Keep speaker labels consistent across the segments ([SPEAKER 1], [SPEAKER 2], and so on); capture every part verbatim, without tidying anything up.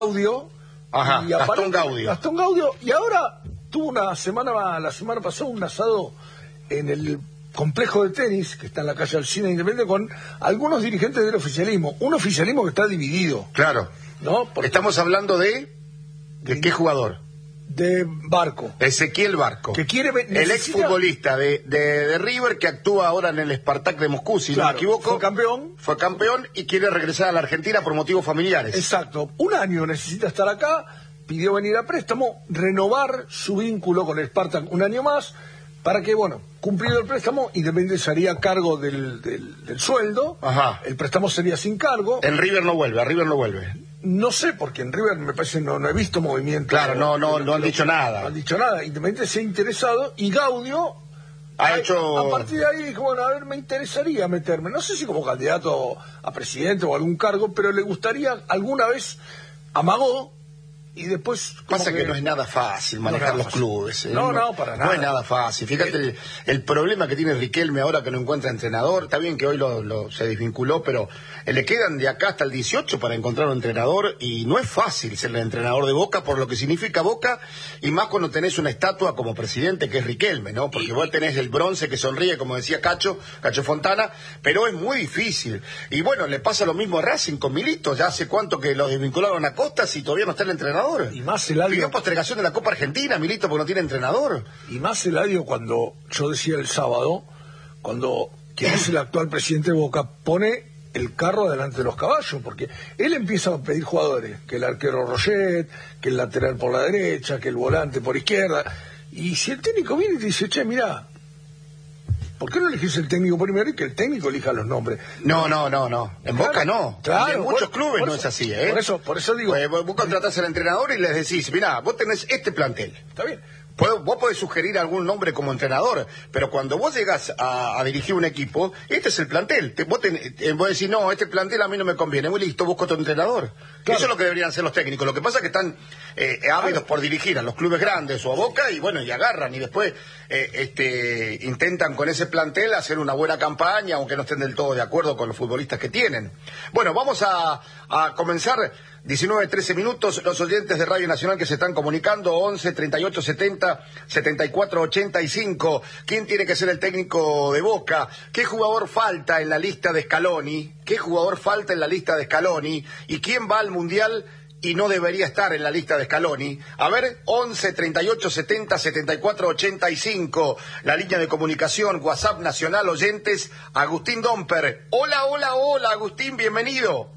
[SPEAKER 1] Gaudio.
[SPEAKER 2] Ajá,
[SPEAKER 1] y
[SPEAKER 2] Gastón Gaudio.
[SPEAKER 1] Gastón Gaudio, y ahora tuvo una semana, la semana pasada, un asado en el complejo de tenis, que está en la calle Alsina Independiente, con algunos dirigentes del oficialismo. Un oficialismo que está dividido.
[SPEAKER 2] Claro.
[SPEAKER 1] ¿No? Porque
[SPEAKER 2] Estamos hablando de... ¿De qué jugador?
[SPEAKER 1] De Barco.
[SPEAKER 2] Ezequiel Barco.
[SPEAKER 1] Que quiere...
[SPEAKER 2] Necesita... El exfutbolista de, de, de River, que actúa ahora en el Spartak de Moscú, si
[SPEAKER 1] claro,
[SPEAKER 2] no me equivoco.
[SPEAKER 1] Fue campeón.
[SPEAKER 2] Fue campeón y quiere regresar a la Argentina por motivos familiares.
[SPEAKER 1] Exacto. Un año necesita estar acá, pidió venir a préstamo, renovar su vínculo con el Spartak un año más, para que, bueno, cumplido el préstamo, Independiente se haría cargo del, del, del sueldo.
[SPEAKER 2] Ajá.
[SPEAKER 1] El préstamo sería sin cargo.
[SPEAKER 2] En River no vuelve, a River no vuelve.
[SPEAKER 1] No sé, porque en River me parece no, no he visto movimiento.
[SPEAKER 2] Claro, no, no, no han dicho nada.
[SPEAKER 1] No han dicho nada. Independiente se ha interesado y Gaudio
[SPEAKER 2] ha
[SPEAKER 1] a,
[SPEAKER 2] hecho...
[SPEAKER 1] A partir de ahí dijo, bueno, a ver, me interesaría meterme. No sé si como candidato a presidente o algún cargo, pero le gustaría alguna vez, amagó, y después...
[SPEAKER 2] Pasa que... que no es nada fácil manejar no los fácil. clubes. ¿eh?
[SPEAKER 1] No, no, para nada.
[SPEAKER 2] No es nada fácil. Fíjate el, el problema que tiene Riquelme ahora que no encuentra entrenador. Está bien que hoy lo, lo, se desvinculó, pero le quedan de acá hasta el dieciocho para encontrar un entrenador y no es fácil ser el entrenador de Boca por lo que significa Boca y más cuando tenés una estatua como presidente que es Riquelme, ¿no? Porque vos tenés el bronce que sonríe, como decía Cacho, Cacho Fontana, pero es muy difícil. Y bueno, le pasa lo mismo a Racing con Milito. Ya hace cuánto que lo desvincularon a Costas y todavía no está el entrenador.
[SPEAKER 1] Y más Eladio...
[SPEAKER 2] Pidió postergación de la Copa Argentina, Milito, porque no tiene entrenador.
[SPEAKER 1] Y más Eladio cuando, yo decía el sábado, cuando quien es el actual presidente de Boca pone el carro delante de los caballos, porque él empieza a pedir jugadores, que el arquero Roget, que el lateral por la derecha, que el volante por izquierda, y si el técnico viene y te dice, che, mirá, ¿por qué no elegís el técnico primero y que el técnico elija los nombres?
[SPEAKER 2] No, no, no, no. En
[SPEAKER 1] claro,
[SPEAKER 2] Boca no.
[SPEAKER 1] Claro,
[SPEAKER 2] en muchos
[SPEAKER 1] por,
[SPEAKER 2] clubes
[SPEAKER 1] por
[SPEAKER 2] no
[SPEAKER 1] eso,
[SPEAKER 2] es así, ¿eh?
[SPEAKER 1] Por eso, por eso digo...
[SPEAKER 2] Pues vos contratás al entrenador y les decís, mirá, vos tenés este plantel.
[SPEAKER 1] Está bien.
[SPEAKER 2] Vos podés sugerir algún nombre como entrenador, pero cuando vos llegás a, a dirigir un equipo, este es el plantel. Te, vos, ten, eh, vos decís, no, este plantel a mí no me conviene. Muy listo, busco otro entrenador. Claro. Eso es lo que deberían hacer los técnicos. Lo que pasa es que están eh, ávidos claro. por dirigir a los clubes grandes o a Boca y bueno, y agarran y después eh, este, intentan con ese plantel hacer una buena campaña, aunque no estén del todo de acuerdo con los futbolistas que tienen. Bueno, vamos a, a comenzar... diecinueve, trece minutos, los oyentes de Radio Nacional que se están comunicando, once, treinta y ocho, setenta, setenta y cuatro, ochenta y cinco. ¿Quién tiene que ser el técnico de Boca? ¿Qué jugador falta en la lista de Scaloni? ¿Qué jugador falta en la lista de Scaloni? ¿Y quién va al Mundial y no debería estar en la lista de Scaloni? A ver, once, treinta y ocho, setenta, setenta y cuatro, ochenta y cinco. La línea de comunicación, WhatsApp Nacional, oyentes, Agustín Domper. Hola, hola, hola, Agustín, bienvenido.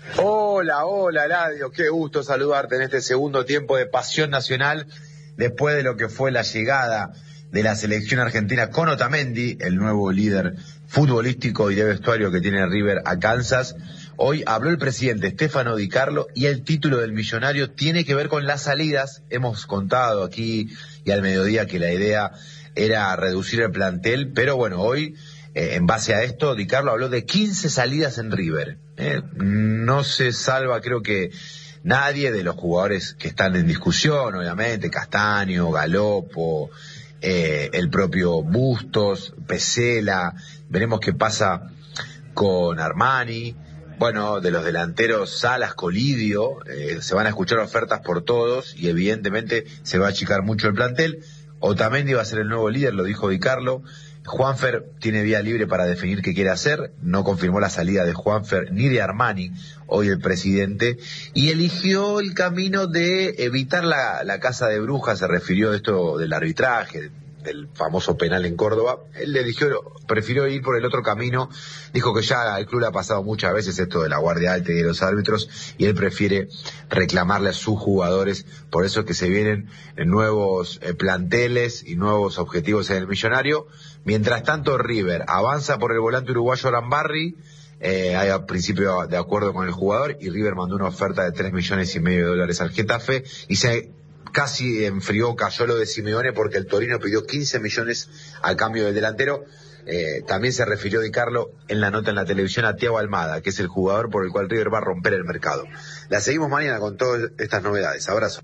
[SPEAKER 3] Hola, hola, Eladio, qué gusto saludarte en este segundo tiempo de Pasión Nacional, después de lo que fue la llegada de la selección argentina con Otamendi, el nuevo líder futbolístico y de vestuario que tiene River a Kansas. Hoy habló el presidente Stefano Di Carlo y el título del millonario tiene que ver con las salidas. Hemos contado aquí y al mediodía que la idea era reducir el plantel, pero bueno, hoy... Eh, en base a esto, Di Carlo habló de quince salidas en River. Eh, no se salva, creo que nadie de los jugadores que están en discusión, obviamente, Castaño, Galopo, eh, el propio Bustos, Pesela. Veremos qué pasa con Armani. Bueno, de los delanteros, Salas, Colidio, eh, se van a escuchar ofertas por todos y evidentemente se va a achicar mucho el plantel. Otamendi va a ser el nuevo líder, lo dijo Di Carlo. Juanfer tiene vía libre para definir qué quiere hacer, no confirmó la salida de Juanfer ni de Armani, hoy el presidente, y eligió el camino de evitar la, la caza de brujas, se refirió a esto del arbitraje, del famoso penal en Córdoba. Él le eligió, prefirió ir por el otro camino, dijo que ya al club le ha pasado muchas veces esto de la guardia alta y de los árbitros, y él prefiere reclamarle a sus jugadores, por eso es que se vienen nuevos eh, planteles y nuevos objetivos en el millonario. Mientras tanto, River avanza por el volante uruguayo Arambarri, eh, hay a principio de acuerdo con el jugador, y River mandó una oferta de tres millones y medio de dólares al Getafe, y se casi enfrió, cayó lo de Simeone porque el Torino pidió quince millones al cambio del delantero. Eh, también se refirió Di Carlo en la nota en la televisión a Thiago Almada, que es el jugador por el cual River va a romper el mercado. La seguimos mañana con todas estas novedades. Abrazo.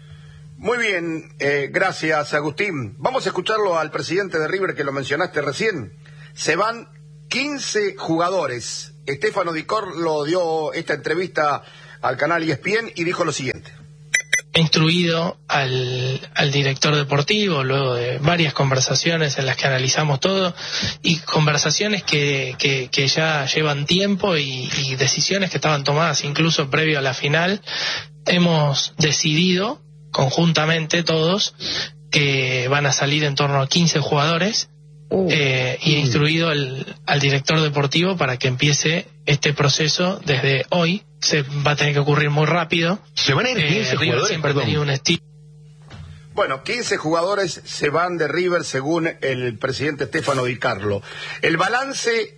[SPEAKER 2] Muy bien, eh, gracias Agustín. Vamos a escucharlo al presidente de River que lo mencionaste recién. Se van quince jugadores. Stefano Di Carlo dio esta entrevista al canal E S P N y dijo lo siguiente.
[SPEAKER 4] Instruido al, al director deportivo, luego de varias conversaciones en las que analizamos todo, y conversaciones que, que, que ya llevan tiempo y, y decisiones que estaban tomadas incluso previo a la final, hemos decidido conjuntamente todos que van a salir en torno a quince jugadores, uh, eh, y he instruido el, al director deportivo para que empiece este proceso desde hoy. Se va a tener que ocurrir muy rápido.
[SPEAKER 5] Se van a ir quince
[SPEAKER 4] eh,
[SPEAKER 5] jugadores, perdón.
[SPEAKER 4] Un estilo.
[SPEAKER 2] Bueno, quince jugadores se van de River según el presidente Stefano Di Carlo. El balance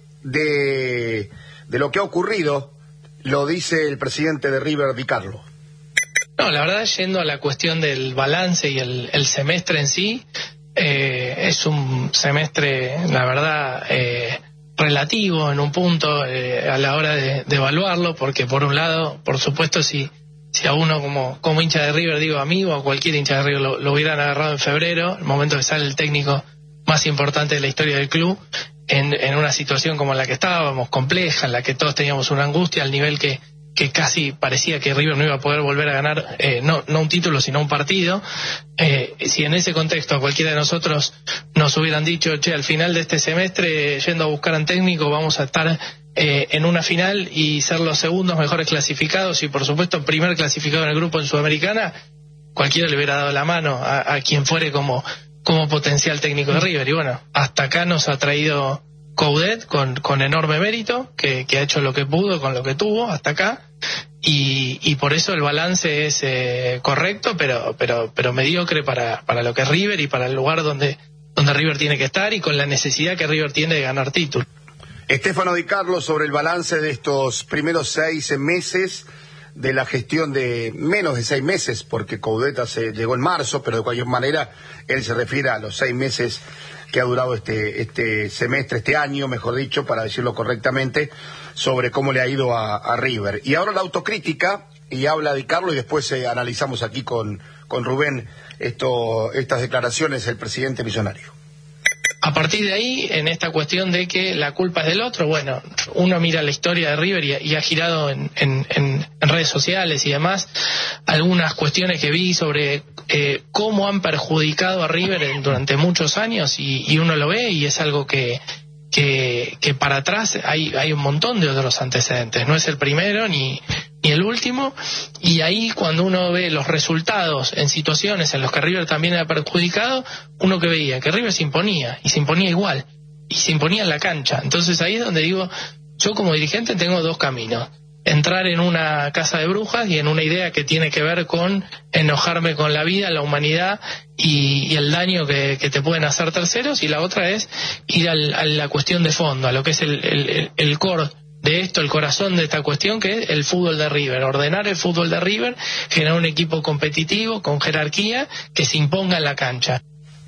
[SPEAKER 2] de, de lo que ha ocurrido lo dice el presidente de River, Di Carlo.
[SPEAKER 4] No, la verdad, yendo a la cuestión del balance y el, el semestre en sí, eh, es un semestre, la verdad, eh, relativo en un punto eh, a la hora de, de evaluarlo, porque por un lado, por supuesto, si si a uno como como hincha de River, digo amigo, a cualquier hincha de River lo, lo hubieran agarrado en febrero, el momento que sale el técnico más importante de la historia del club, en, en una situación como la que estábamos, compleja, en la que todos teníamos una angustia al nivel que que casi parecía que River no iba a poder volver a ganar, eh, no, no un título, sino un partido. Eh, si en ese contexto a cualquiera de nosotros nos hubieran dicho, che, al final de este semestre, yendo a buscar a un técnico, vamos a estar eh, en una final y ser los segundos mejores clasificados y, por supuesto, primer clasificado en el grupo en Sudamericana, cualquiera le hubiera dado la mano a, a quien fuere como, como potencial técnico de River. Y bueno, hasta acá nos ha traído Coudet con, con enorme mérito, que, que ha hecho lo que pudo con lo que tuvo hasta acá, y, y por eso el balance es eh, correcto, pero, pero, pero mediocre para, para lo que es River y para el lugar donde, donde River tiene que estar y con la necesidad que River tiene de ganar títulos.
[SPEAKER 2] Stefano Di Carlo sobre el balance de estos primeros seis meses de la gestión de menos de seis meses, porque Coudet se llegó en marzo, pero de cualquier manera él se refiere a los seis meses que ha durado este este semestre, este año, mejor dicho, para decirlo correctamente, sobre cómo le ha ido a, a River. Y ahora la autocrítica, y habla Di Carlo, y después eh, analizamos aquí con, con Rubén esto, estas declaraciones del presidente millonario.
[SPEAKER 4] A partir de ahí, en esta cuestión de que la culpa es del otro, bueno, uno mira la historia de River y, y ha girado en, en, en, en redes sociales y demás algunas cuestiones que vi sobre eh, cómo han perjudicado a River en, durante muchos años, y, y uno lo ve y es algo que, que, que para atrás hay, hay un montón de otros antecedentes, no es el primero ni, ni el último, y ahí cuando uno ve los resultados en situaciones en las que River también era perjudicado, uno que veía que River se imponía, y se imponía igual, y se imponía en la cancha. Entonces ahí es donde digo, yo como dirigente tengo dos caminos: entrar en una casa de brujas y en una idea que tiene que ver con enojarme con la vida, la humanidad y, y el daño que, que te pueden hacer terceros, y la otra es ir al, a la cuestión de fondo, a lo que es el, el, el core de esto, el corazón de esta cuestión, que es el fútbol de River, ordenar el fútbol de River, generar un equipo competitivo, con jerarquía, que se imponga en la cancha.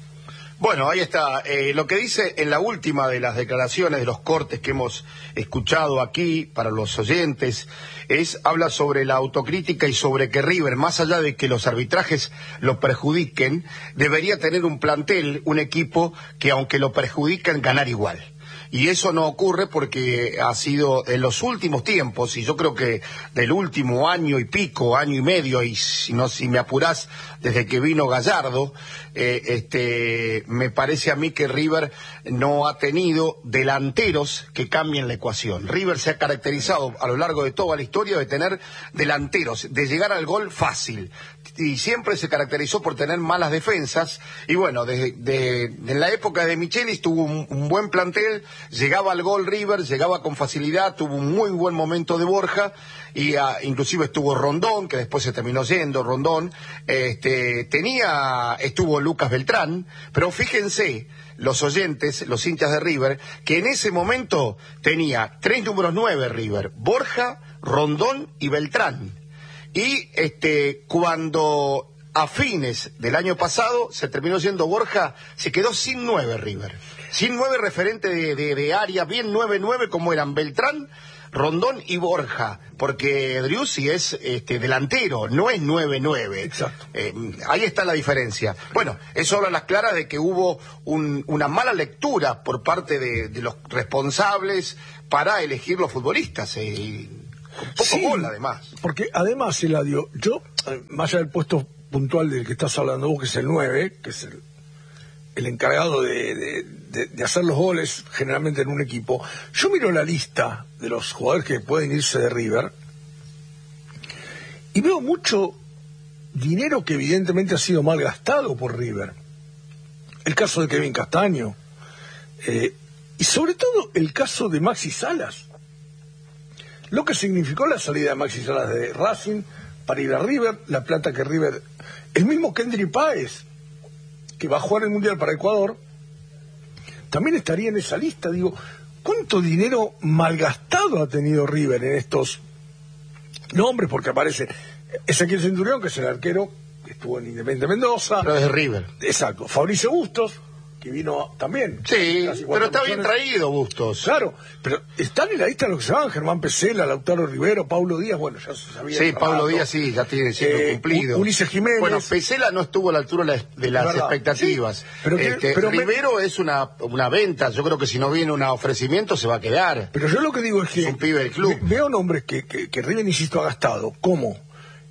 [SPEAKER 2] Bueno, ahí está. Eh, lo que dice en la última de las declaraciones, de los cortes que hemos escuchado aquí para los oyentes, es habla sobre la autocrítica y sobre que River, más allá de que los arbitrajes lo perjudiquen, debería tener un plantel, un equipo que, aunque lo perjudiquen, ganar igual. Y eso no ocurre porque ha sido en los últimos tiempos, y yo creo que del último año y pico, año y medio, y si no, si me apurás, desde que vino Gallardo, eh, este, me parece a mí que River no ha tenido delanteros que cambien la ecuación. River se ha caracterizado a lo largo de toda la historia de tener delanteros, de llegar al gol fácil, y siempre se caracterizó por tener malas defensas. Y bueno, desde de, de, en la época de Michelis tuvo un, un buen plantel, llegaba al gol River, llegaba con facilidad, tuvo un muy buen momento de Borja, y uh, inclusive estuvo Rondón, que después se terminó yendo Rondón, este, tenía, estuvo Lucas Beltrán, pero fíjense, los oyentes, los hinchas de River, que en ese momento tenía tres números nueve River: Borja, Rondón y Beltrán. Y este, cuando a fines del año pasado se terminó yendo Borja, se quedó sin nueve River. Sin nueve referente de, de, de área, bien nueve nueve como eran Beltrán, Rondón y Borja, porque Driussi es este, delantero, no es nueve nueve.
[SPEAKER 1] Exacto.
[SPEAKER 2] Eh, ahí está la diferencia. Bueno, eso habla a las claras de que hubo un, una mala lectura por parte de, de los responsables para elegir los futbolistas. Eh, Con poco
[SPEAKER 1] Sí,
[SPEAKER 2] gol, además.
[SPEAKER 1] Porque además, Eladio, yo, eh, más allá del puesto puntual del que estás hablando vos, que es el nueve, que es el, el encargado de, de, de, de hacer los goles generalmente en un equipo, yo miro la lista de los jugadores que pueden irse de River y veo mucho dinero que evidentemente ha sido mal gastado por River. El caso de Kevin Castaño, eh, y sobre todo el caso de Maxi Salas. Lo que significó la salida de Maxi Salas de Racing para ir a River, la plata que River... El mismo Kendry Páez, que va a jugar el Mundial para Ecuador, también estaría en esa lista. Digo, ¿cuánto dinero malgastado ha tenido River en estos nombres? Porque aparece Ezequiel Centurión, que es el arquero que estuvo en Independiente Mendoza.
[SPEAKER 2] Pero es de River.
[SPEAKER 1] Exacto. Fabricio Bustos, que vino también.
[SPEAKER 2] Sí,
[SPEAKER 1] casi
[SPEAKER 2] pero
[SPEAKER 1] cuatro
[SPEAKER 2] está bien
[SPEAKER 1] millones.
[SPEAKER 2] traído, Bustos.
[SPEAKER 1] Claro, pero están en la lista los que se van: Germán Pesela, Lautaro Rivero, Paulo Díaz, bueno, ya se sabía.
[SPEAKER 2] Sí, Pablo Díaz sí, ya tiene siendo
[SPEAKER 1] Eh,
[SPEAKER 2] cumplido.
[SPEAKER 1] U- Ulises Jiménez.
[SPEAKER 2] Bueno, Pesela no estuvo a la altura de las, de las
[SPEAKER 1] verdad,
[SPEAKER 2] expectativas.
[SPEAKER 1] sí, pero que-
[SPEAKER 2] Este,
[SPEAKER 1] pero me-
[SPEAKER 2] Rivero es una, una venta. Yo creo que si no viene un ofrecimiento se va a quedar.
[SPEAKER 1] Pero yo lo que digo es que
[SPEAKER 2] Es un pibe del club.
[SPEAKER 1] ve- veo nombres que, que, que River, insisto, ha gastado, como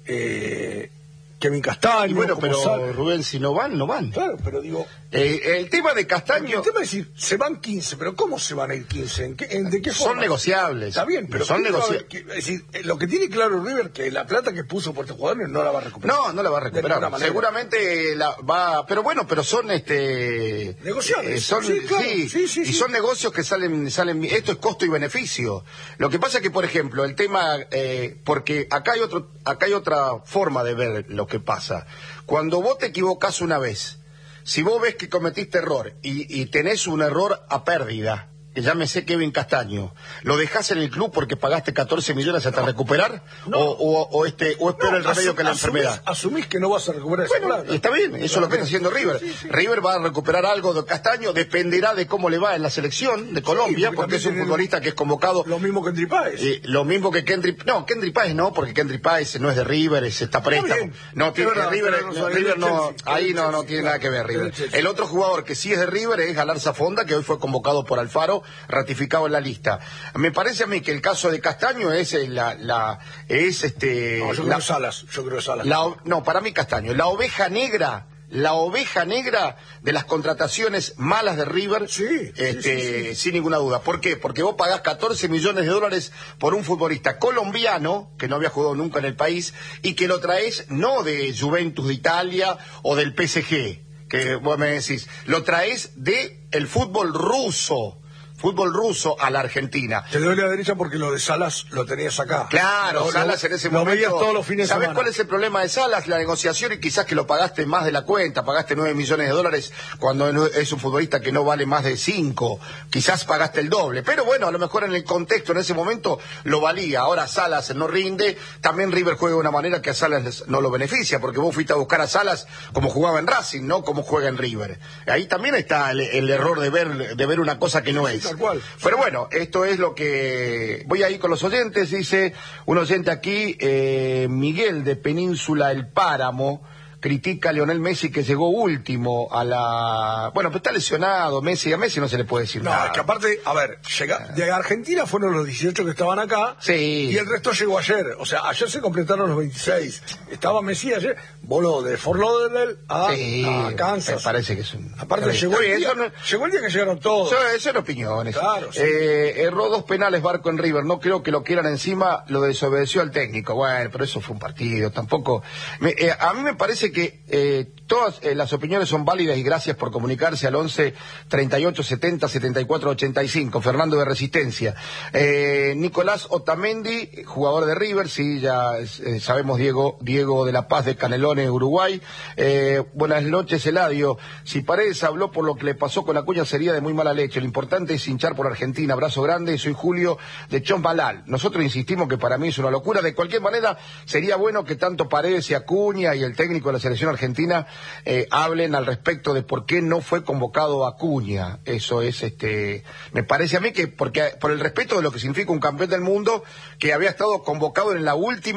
[SPEAKER 1] eh, Kevin Castaño,
[SPEAKER 2] Y bueno,
[SPEAKER 1] como
[SPEAKER 2] pero
[SPEAKER 1] Sal-
[SPEAKER 2] Rubén, si no van, no van.
[SPEAKER 1] Claro, pero digo,
[SPEAKER 2] Eh, el tema de
[SPEAKER 1] porque
[SPEAKER 2] Castaño
[SPEAKER 1] el tema es decir, se van quince, pero ¿cómo se van a ir quince? ¿En qué, en, ¿De qué forma?
[SPEAKER 2] son negociables.
[SPEAKER 1] Está bien, pero
[SPEAKER 2] son
[SPEAKER 1] ¿qué va a
[SPEAKER 2] negociables.
[SPEAKER 1] haber? Que- es decir, eh, lo que tiene claro River, que la plata que puso por estos jugadores no la va a recuperar.
[SPEAKER 2] No, no la va a
[SPEAKER 1] De
[SPEAKER 2] recuperar.
[SPEAKER 1] ninguna manera.
[SPEAKER 2] Seguramente la va, pero bueno, pero son este
[SPEAKER 1] Negociables.
[SPEAKER 2] eh, son
[SPEAKER 1] Sí, claro.
[SPEAKER 2] sí,
[SPEAKER 1] Sí, sí,
[SPEAKER 2] y
[SPEAKER 1] sí.
[SPEAKER 2] son negocios que salen salen esto es costo y beneficio. Lo que pasa es que, por ejemplo, el tema eh, porque acá hay otro acá hay otra forma de ver lo que pasa. Cuando vos te equivocás una vez, si vos ves que cometiste error y, y tenés un error a pérdida, que llámese Kevin Castaño, ¿lo dejás en el club porque pagaste catorce millones hasta recuperar?
[SPEAKER 1] No.
[SPEAKER 2] O, o, o este, o es peor
[SPEAKER 1] No,
[SPEAKER 2] el remedio
[SPEAKER 1] asu-
[SPEAKER 2] que la
[SPEAKER 1] asumís-
[SPEAKER 2] enfermedad.
[SPEAKER 1] Asumís que no vas a recuperar esa
[SPEAKER 2] Bueno,
[SPEAKER 1] plata.
[SPEAKER 2] está bien, eso es lo que está haciendo River.
[SPEAKER 1] Sí, sí.
[SPEAKER 2] River va a recuperar algo de Castaño, dependerá de cómo le va en la selección de Colombia,
[SPEAKER 1] porque
[SPEAKER 2] porque es un
[SPEAKER 1] también
[SPEAKER 2] futbolista que es convocado.
[SPEAKER 1] Lo mismo que Kendry Páez.
[SPEAKER 2] eh, lo mismo que Kendry, no, Kendry Páez no, porque Kendry Páez no es de River, es, está préstamo.
[SPEAKER 1] bien.
[SPEAKER 2] No, tiene,
[SPEAKER 1] Es verdad,
[SPEAKER 2] River,
[SPEAKER 1] pero no sabe,
[SPEAKER 2] River
[SPEAKER 1] es
[SPEAKER 2] no,
[SPEAKER 1] Chelsea,
[SPEAKER 2] ahí
[SPEAKER 1] es
[SPEAKER 2] no, no
[SPEAKER 1] Chelsea,
[SPEAKER 2] tiene
[SPEAKER 1] claro.
[SPEAKER 2] nada que ver River.
[SPEAKER 1] Es Chelsea.
[SPEAKER 2] El otro jugador que sí es de River es Galarza Fonda, que hoy fue convocado por Alfaro, ratificado en la lista. Me parece a mí que el caso de Castaño es eh, la, la, es este,
[SPEAKER 1] No, yo creo
[SPEAKER 2] la-
[SPEAKER 1] que Salas, yo creo que Salas.
[SPEAKER 2] la o- no, para mí Castaño, la oveja negra, la oveja negra de las contrataciones malas de River,
[SPEAKER 1] Sí,
[SPEAKER 2] este,
[SPEAKER 1] sí, sí, sí.
[SPEAKER 2] sin ninguna duda. ¿Por qué? Porque vos pagás catorce millones de dólares por un futbolista colombiano que no había jugado nunca en el país y que lo traes no de Juventus de Italia o del P S G, que vos me decís, lo traes de el fútbol ruso. Fútbol ruso a la Argentina.
[SPEAKER 1] Te doy la derecha porque lo de Salas lo tenías acá.
[SPEAKER 2] Claro,
[SPEAKER 1] Lo-
[SPEAKER 2] Salas
[SPEAKER 1] lo-
[SPEAKER 2] en ese
[SPEAKER 1] lo
[SPEAKER 2] momento.
[SPEAKER 1] veías todos los fines de
[SPEAKER 2] ¿Sabés
[SPEAKER 1] semana.
[SPEAKER 2] cuál es el problema de Salas? La negociación y quizás que lo pagaste más de la cuenta, pagaste nueve millones de dólares cuando no- es un futbolista que no vale más de cinco. Quizás pagaste el doble. Pero bueno, a lo mejor en el contexto, en ese momento, lo valía. Ahora Salas no rinde. También River juega de una manera que a Salas no lo beneficia, porque vos fuiste a buscar a Salas como jugaba en Racing, no como juega en River. Ahí también está el, el error de ver, de ver una cosa que no es.
[SPEAKER 1] tal cual.
[SPEAKER 2] Pero bueno, esto es lo que... Voy a ir con los oyentes, dice un oyente aquí, eh, Miguel de Península El Páramo, critica a Lionel Messi que llegó último a la... Bueno, pero está lesionado Messi, a Messi no se le puede decir
[SPEAKER 1] No,
[SPEAKER 2] nada.
[SPEAKER 1] es que aparte, a ver, llega, de Argentina fueron los dieciocho que estaban acá.
[SPEAKER 2] Sí.
[SPEAKER 1] Y el resto llegó ayer. O sea, ayer se completaron los veintiséis. Estaba Messi ayer, voló de Fort Lauderdale a,
[SPEAKER 2] Sí,
[SPEAKER 1] a Kansas.
[SPEAKER 2] me parece que es un...
[SPEAKER 1] Aparte,
[SPEAKER 2] Está
[SPEAKER 1] llegó el,
[SPEAKER 2] bien,
[SPEAKER 1] día,
[SPEAKER 2] eso no-
[SPEAKER 1] llegó el día que llegaron todos.
[SPEAKER 2] Eso, eso son opiniones.
[SPEAKER 1] Claro, sí.
[SPEAKER 2] Eh, erró dos penales Barco en River. No creo que lo quieran encima. Lo desobedeció al técnico. Bueno, pero eso fue un partido. Tampoco. Me- eh, a mí me parece que eh, todas eh, las opiniones son válidas y gracias por comunicarse al once treinta y ocho setenta setenta y cuatro ochenta y cinco. Fernando de Resistencia. Eh, Nicolás Otamendi, jugador de River. Sí, ya eh, sabemos Diego Diego de la Paz de Canelones, Uruguay. Eh, buenas noches, Eladio. Si Paredes habló por lo que le pasó con Acuña sería de muy mala leche. Lo importante es hinchar por Argentina. Abrazo grande. Soy Julio de Chombalal. Nosotros insistimos que para mí es una locura. De cualquier manera, sería bueno que tanto Paredes y Acuña y el técnico de la selección argentina eh, hablen al respecto de por qué no fue convocado Acuña. Eso es, este, me parece a mí que porque por el respeto de lo que significa un campeón del mundo que había estado convocado en la última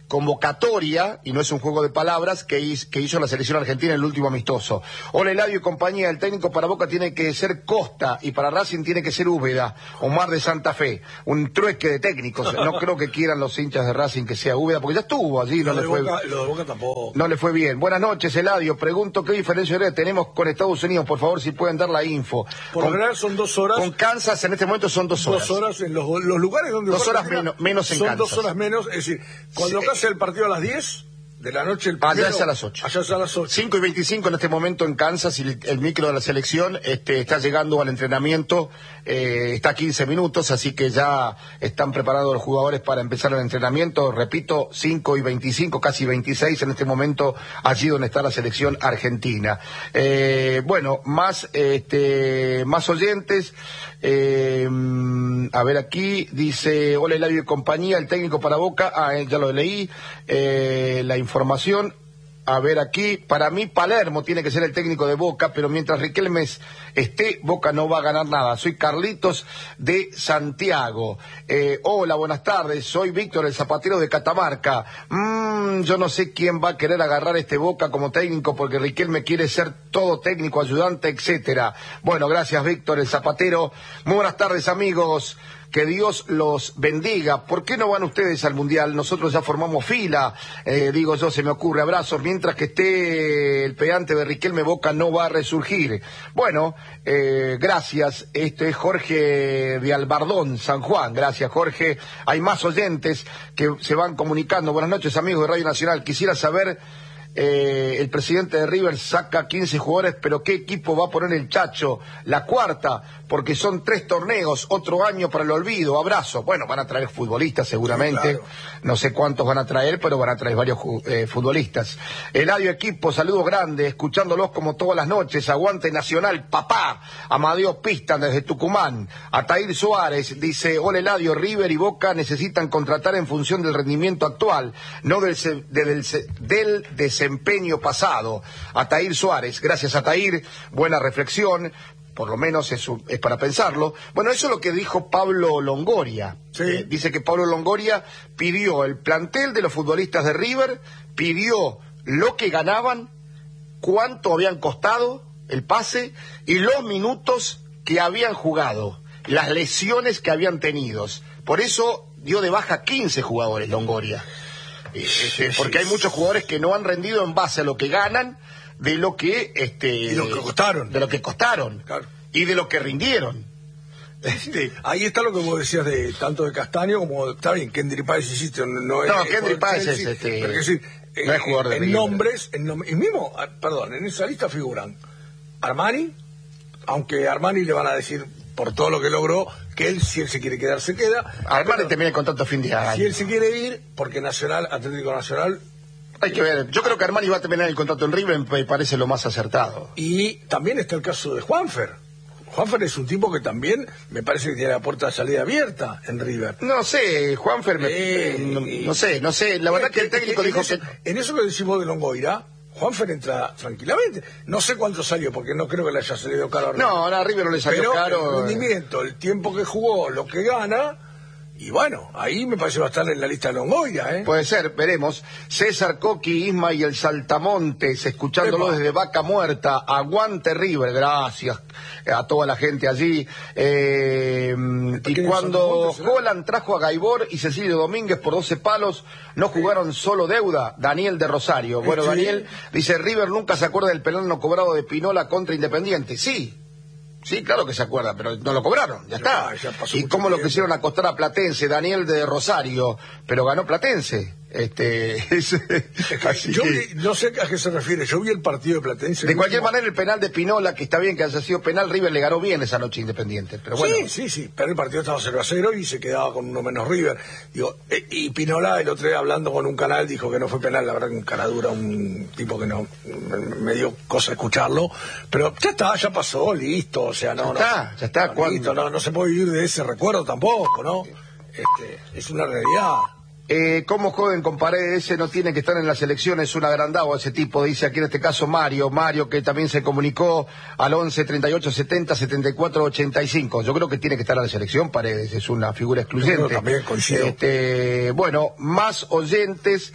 [SPEAKER 2] convocatoria, y no es un juego de palabras, que hizo, que hizo la selección argentina en el último amistoso. Hola Eladio y compañía, el técnico para Boca tiene que ser Costa y para Racing tiene que ser Úbeda, Omar de Santa Fe. Un trueque de técnicos. No creo que quieran los hinchas de Racing que sea Úbeda, porque ya estuvo allí, no
[SPEAKER 1] lo,
[SPEAKER 2] le
[SPEAKER 1] de
[SPEAKER 2] fue,
[SPEAKER 1] Boca, lo de Boca tampoco.
[SPEAKER 2] No le fue bien. Buenas noches, Eladio. Pregunto qué diferencia horaria tenemos con Estados Unidos, por favor, si pueden dar la info.
[SPEAKER 1] Por lo general son dos horas.
[SPEAKER 2] Con Kansas en este momento son dos horas.
[SPEAKER 1] Dos horas en los, los lugares donde...
[SPEAKER 2] Dos horas menos, menos en
[SPEAKER 1] son
[SPEAKER 2] Kansas.
[SPEAKER 1] Son dos horas menos, es decir, cuando
[SPEAKER 2] Sí.
[SPEAKER 1] acá sea el partido a las diez de la noche, el primero,
[SPEAKER 2] allá es a las ocho.
[SPEAKER 1] Allá es a las ocho.
[SPEAKER 2] cinco y veinticinco en este momento en Kansas, y el, el micro de la selección este, está llegando al entrenamiento, eh, está a quince minutos, así que ya están preparados los jugadores para empezar el entrenamiento. Repito, cinco y veinticinco, casi veintiséis en este momento, allí donde está la selección argentina. Eh, bueno, más, este, más oyentes. Eh, a ver aquí, dice, hola Eladio y compañía, el técnico para Boca, ah, ya lo leí, eh, la información. A ver aquí, para mí Palermo tiene que ser el técnico de Boca, pero mientras Riquelme esté, Boca no va a ganar nada. Soy Carlitos de Santiago. Eh, hola, buenas tardes, soy Víctor, el zapatero de Catamarca. Mm, yo no sé quién va a querer agarrar este Boca como técnico, porque Riquelme quiere ser todo técnico, ayudante, etcétera. Bueno, gracias Víctor, el zapatero. Muy buenas tardes, amigos. Que Dios los bendiga. ¿Por qué no van ustedes al Mundial? Nosotros ya formamos fila, eh, digo yo, se me ocurre, abrazos. Mientras que esté el pedante de Riquelme, Boca no va a resurgir. Bueno, eh, gracias. Este es Jorge de Albardón, San Juan. Gracias, Jorge. Hay más oyentes que se van comunicando. Buenas noches, amigos de Radio Nacional. Quisiera saber... Eh, el presidente de River saca quince jugadores, pero ¿qué equipo va a poner el Chacho? La cuarta, porque son tres torneos, otro año para el olvido. Abrazo. Bueno, van a traer futbolistas seguramente, sí, claro. No sé cuántos van a traer, pero van a traer varios eh, futbolistas. Eladio equipo, saludos grandes, escuchándolos como todas las noches. Aguante Nacional, papá. Amadeo Pistan desde Tucumán. Atair Suárez dice, hola Eladio, River y Boca necesitan contratar en función del rendimiento actual, no del, de, del, del desempeño empeño pasado. Atair Suárez, gracias Atair, buena reflexión, por lo menos es, es para pensarlo. Bueno, eso es lo que dijo Pablo Longoria.
[SPEAKER 1] Sí.
[SPEAKER 2] Eh, dice que Pablo Longoria pidió el plantel de los futbolistas de River, pidió lo que ganaban, cuánto habían costado el pase y los minutos que habían jugado, las lesiones que habían tenido. Por eso dio de baja quince jugadores Longoria. Este, porque hay muchos jugadores que no han rendido en base a lo que ganan, de lo que este
[SPEAKER 1] y lo que costaron,
[SPEAKER 2] de lo que costaron,
[SPEAKER 1] claro.
[SPEAKER 2] Y de lo que rindieron.
[SPEAKER 1] Este, ahí está lo que vos decías de tanto de Castaño como está bien, Kendry Páez hiciste, no es,
[SPEAKER 2] no,
[SPEAKER 1] es
[SPEAKER 2] Kendry Páez es este,
[SPEAKER 1] pero es decir,
[SPEAKER 2] no es jugador de
[SPEAKER 1] en
[SPEAKER 2] River.
[SPEAKER 1] nombres, en nom y mismo, perdón, en esa lista figuran Armani, aunque a Armani le van a decir por todo lo que logró, que él, si él se quiere quedar, se queda.
[SPEAKER 2] Armani termina el contrato a fin de año.
[SPEAKER 1] Si él se quiere ir, porque Nacional, Atlético Nacional...
[SPEAKER 2] Hay que ver, yo creo que Armani va a terminar el contrato en River, me parece lo más acertado.
[SPEAKER 1] Y también está el caso de Juanfer. Juanfer es un tipo que también me parece que tiene la puerta de salida abierta en River.
[SPEAKER 2] No sé, Juanfer, me, eh, no, no sé, no sé, la verdad que, que el técnico
[SPEAKER 1] que,
[SPEAKER 2] dijo
[SPEAKER 1] en eso,
[SPEAKER 2] que...
[SPEAKER 1] En eso que decimos de Longoira... Juanfer entra tranquilamente. No sé cuánto salió, porque no creo que le haya salido caro a River.
[SPEAKER 2] No, a River no le salió
[SPEAKER 1] pero
[SPEAKER 2] caro.
[SPEAKER 1] El rendimiento, el tiempo que jugó, lo que gana, y bueno, ahí me parece va a estar en la lista de Longoria, ¿eh?
[SPEAKER 2] Puede ser, veremos. César Coqui, Isma y el Saltamontes, escuchándolo desde Vaca Muerta. Aguante River, gracias a toda la gente allí. Eh, y cuando Holland trajo a Gaibor y Cecilio Domínguez por doce palos, no jugaron solo deuda. Daniel de Rosario. Bueno, sí. Daniel dice, River nunca se acuerda del penal no cobrado de Pinola contra Independiente. Sí. Sí, claro que se acuerda, pero no lo cobraron, ya está.
[SPEAKER 1] Ya, ya
[SPEAKER 2] ¿Y cómo lo quisieron acostar a Platense? Daniel de Rosario, pero ganó Platense. Este, es,
[SPEAKER 1] así yo vi, no sé a qué se refiere, yo vi el partido de Platense.
[SPEAKER 2] De cualquier manera, el penal de Pinola, que está bien que haya sido penal, River le ganó bien esa noche Independiente. Pero bueno.
[SPEAKER 1] Sí, sí, sí, pero el partido estaba cero a cero y se quedaba con uno menos River. Digo, eh, y Pinola, el otro día hablando con un canal, dijo que no fue penal, la verdad que un cara dura, un tipo que no, me, me dio cosa escucharlo, pero ya está, ya pasó, listo, o sea, no,
[SPEAKER 2] ya está,
[SPEAKER 1] no,
[SPEAKER 2] ya está,
[SPEAKER 1] no, listo, no, no se puede vivir de ese recuerdo tampoco, ¿no? Este, es una realidad.
[SPEAKER 2] Eh, ¿Cómo joden con Paredes? Ese no tiene que estar en la selección, es un agrandado ese tipo, dice aquí en este caso Mario, Mario que también se comunicó al once, treinta y ocho, setenta, setenta y cuatro, ochenta y cinco. Yo creo que tiene que estar en la selección, Paredes es una figura excluyente.
[SPEAKER 1] Yo también coincido.
[SPEAKER 2] Este, bueno, más oyentes,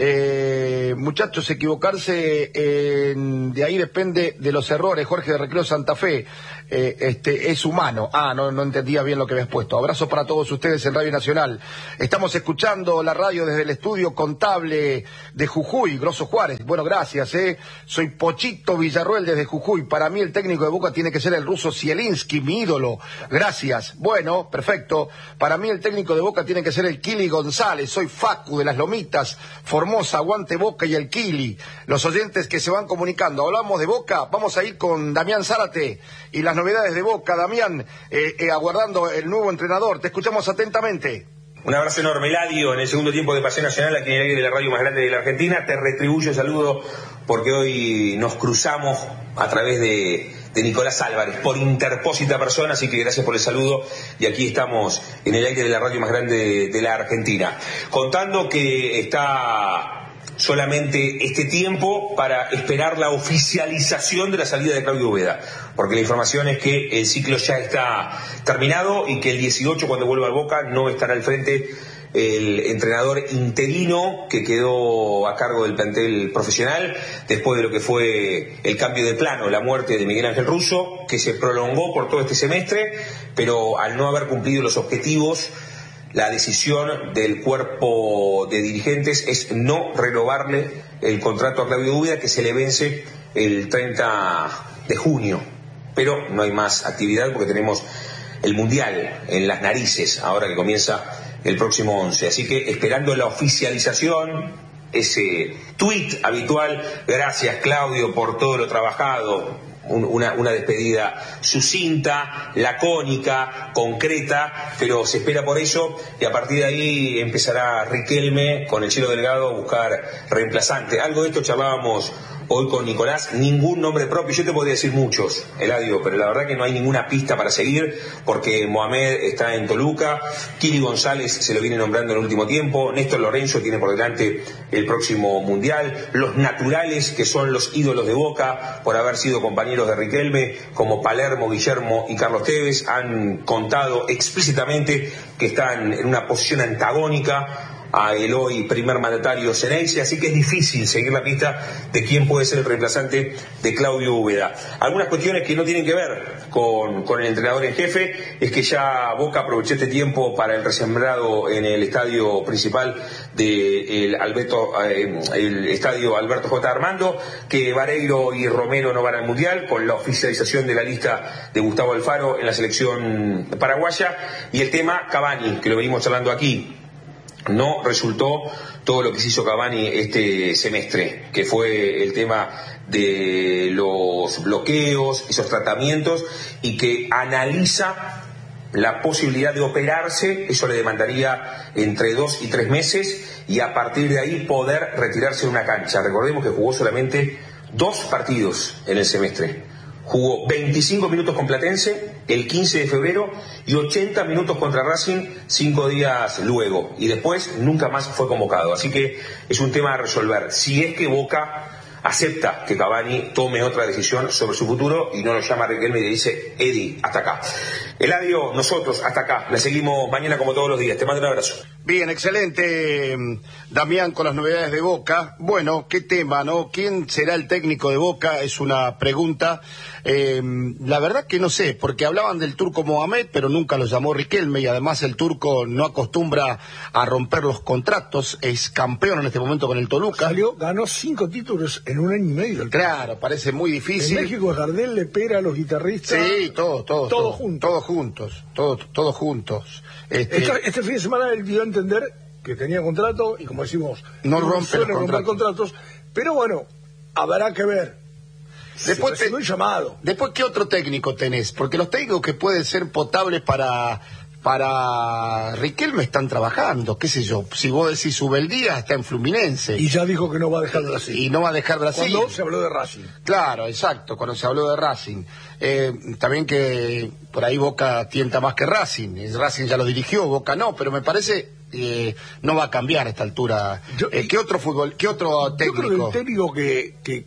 [SPEAKER 2] eh, muchachos, equivocarse, eh, de ahí depende de los errores. Jorge de Recreo Santa Fe, eh, este, es humano. Ah, no, no entendía bien lo que habías puesto. Abrazo para todos ustedes en Radio Nacional. Estamos escuchando la radio desde el estudio contable de Jujuy, Grosso Juárez. Bueno, gracias, eh. Soy Pochito Villarroel desde Jujuy. Para mí el técnico de Boca tiene que ser el ruso Zielinski, mi ídolo. Gracias. Bueno, perfecto. Para mí el técnico de Boca tiene que ser el Kili González. Soy Facu de Las Lomitas, Formosa, aguante Boca y el Kili. Los oyentes que se van comunicando. Hablamos de Boca, vamos a ir con Damián Zárate y las novedades de Boca. Damián, eh, eh, aguardando el nuevo entrenador. Te escuchamos atentamente.
[SPEAKER 5] Un abrazo enorme, Eladio, en el segundo tiempo de Pasión Nacional, aquí en el aire de la radio más grande de la Argentina. Te retribuyo el saludo porque hoy nos cruzamos a través de, de Nicolás Álvarez, por interpósita persona, así que gracias por el saludo. Y aquí estamos en el aire de la radio más grande de, de la Argentina, contando que está solamente este tiempo para esperar la oficialización de la salida de Claudio Ubeda, porque la información es que el ciclo ya está terminado y que el dieciocho, cuando vuelva a Boca, no estará al frente el entrenador interino que quedó a cargo del plantel profesional después de lo que fue el cambio de plano, la muerte de Miguel Ángel Russo, que se prolongó por todo este semestre, pero al no haber cumplido los objetivos, la decisión del cuerpo de dirigentes es no renovarle el contrato a Claudio Ubeda, que se le vence el treinta de junio. Pero no hay más actividad porque tenemos el Mundial en las narices, ahora que comienza el próximo once. Así que esperando la oficialización, ese tuit habitual, gracias Claudio por todo lo trabajado. Una, una despedida sucinta, lacónica, concreta, pero se espera por eso, y a partir de ahí empezará Riquelme con el Chelo Delgado a buscar reemplazante. Algo de esto charlábamos hoy con Nicolás, ningún nombre propio, yo te podría decir muchos, Eladio, pero la verdad que no hay ninguna pista para seguir, porque Mohamed está en Toluca, Kili González se lo viene nombrando en el último tiempo, Néstor Lorenzo tiene por delante el próximo Mundial, los naturales que son los ídolos de Boca, por haber sido compañeros de Riquelme, como Palermo, Guillermo y Carlos Tevez, han contado explícitamente que están en una posición antagónica a el hoy primer mandatario Ceneice, así que es difícil seguir la pista de quién puede ser el reemplazante de Claudio Ubeda. Algunas cuestiones que no tienen que ver con, con el entrenador en jefe es que ya Boca aprovechó este tiempo para el resembrado en el estadio principal del Alberto, eh, el estadio Alberto J. Armando, que Vareiro y Romero no van al Mundial, con la oficialización de la lista de Gustavo Alfaro en la selección paraguaya, y el tema Cavani, que lo venimos charlando aquí. No resultó todo lo que se hizo Cavani este semestre, que fue el tema de los bloqueos, esos tratamientos, y que analiza la posibilidad de operarse. Eso le demandaría entre dos y tres meses, y a partir de ahí poder retirarse de una cancha. Recordemos que jugó solamente dos partidos en el semestre. Jugó veinticinco minutos con Platense el quince de febrero y ochenta minutos contra Racing cinco días luego. Y después nunca más fue convocado. Así que es un tema a resolver. Si es que Boca acepta que Cavani tome otra decisión sobre su futuro y no lo llama a Riquelme y le dice: Eddie, hasta acá. Eladio, nosotros hasta acá. Le seguimos mañana como todos los días. Te mando un abrazo.
[SPEAKER 2] Bien, excelente, Damián, con las novedades de Boca. Bueno, qué tema, ¿no? ¿Quién será el técnico de Boca? Es una pregunta. Eh, la verdad que no sé, porque hablaban del turco Mohamed, pero nunca lo llamó Riquelme, y además el turco no acostumbra a romper los contratos. Es campeón en este momento con el Toluca.
[SPEAKER 1] Salió, ganó cinco títulos en un año y medio. El
[SPEAKER 2] claro, parece muy difícil.
[SPEAKER 1] En México, Gardel le pega a los guitarristas.
[SPEAKER 2] Sí, todos, todos.
[SPEAKER 1] Todos
[SPEAKER 2] todos
[SPEAKER 1] juntos.
[SPEAKER 2] Todos juntos, todos, todos juntos. Este...
[SPEAKER 1] Este, este fin de semana él dio a entender que tenía contrato y, como decimos,
[SPEAKER 2] no rompe los
[SPEAKER 1] romper contratos. Pero bueno, habrá que ver.
[SPEAKER 2] Después,
[SPEAKER 1] te... un llamado.
[SPEAKER 2] Después, ¿qué otro técnico tenés? Porque los técnicos que pueden ser potables para para Riquelme están trabajando, qué sé yo. Si vos decís Ubeldía, está en Fluminense.
[SPEAKER 1] Y ya dijo que no va a dejar Brasil.
[SPEAKER 2] Y no va a dejar Brasil.
[SPEAKER 1] Cuando se habló de Racing.
[SPEAKER 2] Claro, exacto, cuando se habló de Racing. Eh, también que por ahí Boca tienta más que Racing. Racing ya lo dirigió, Boca no, pero me parece eh, no va a cambiar a esta altura.
[SPEAKER 1] Yo,
[SPEAKER 2] eh, ¿Qué otro fútbol, qué otro técnico?
[SPEAKER 1] Yo creo que el técnico que, que...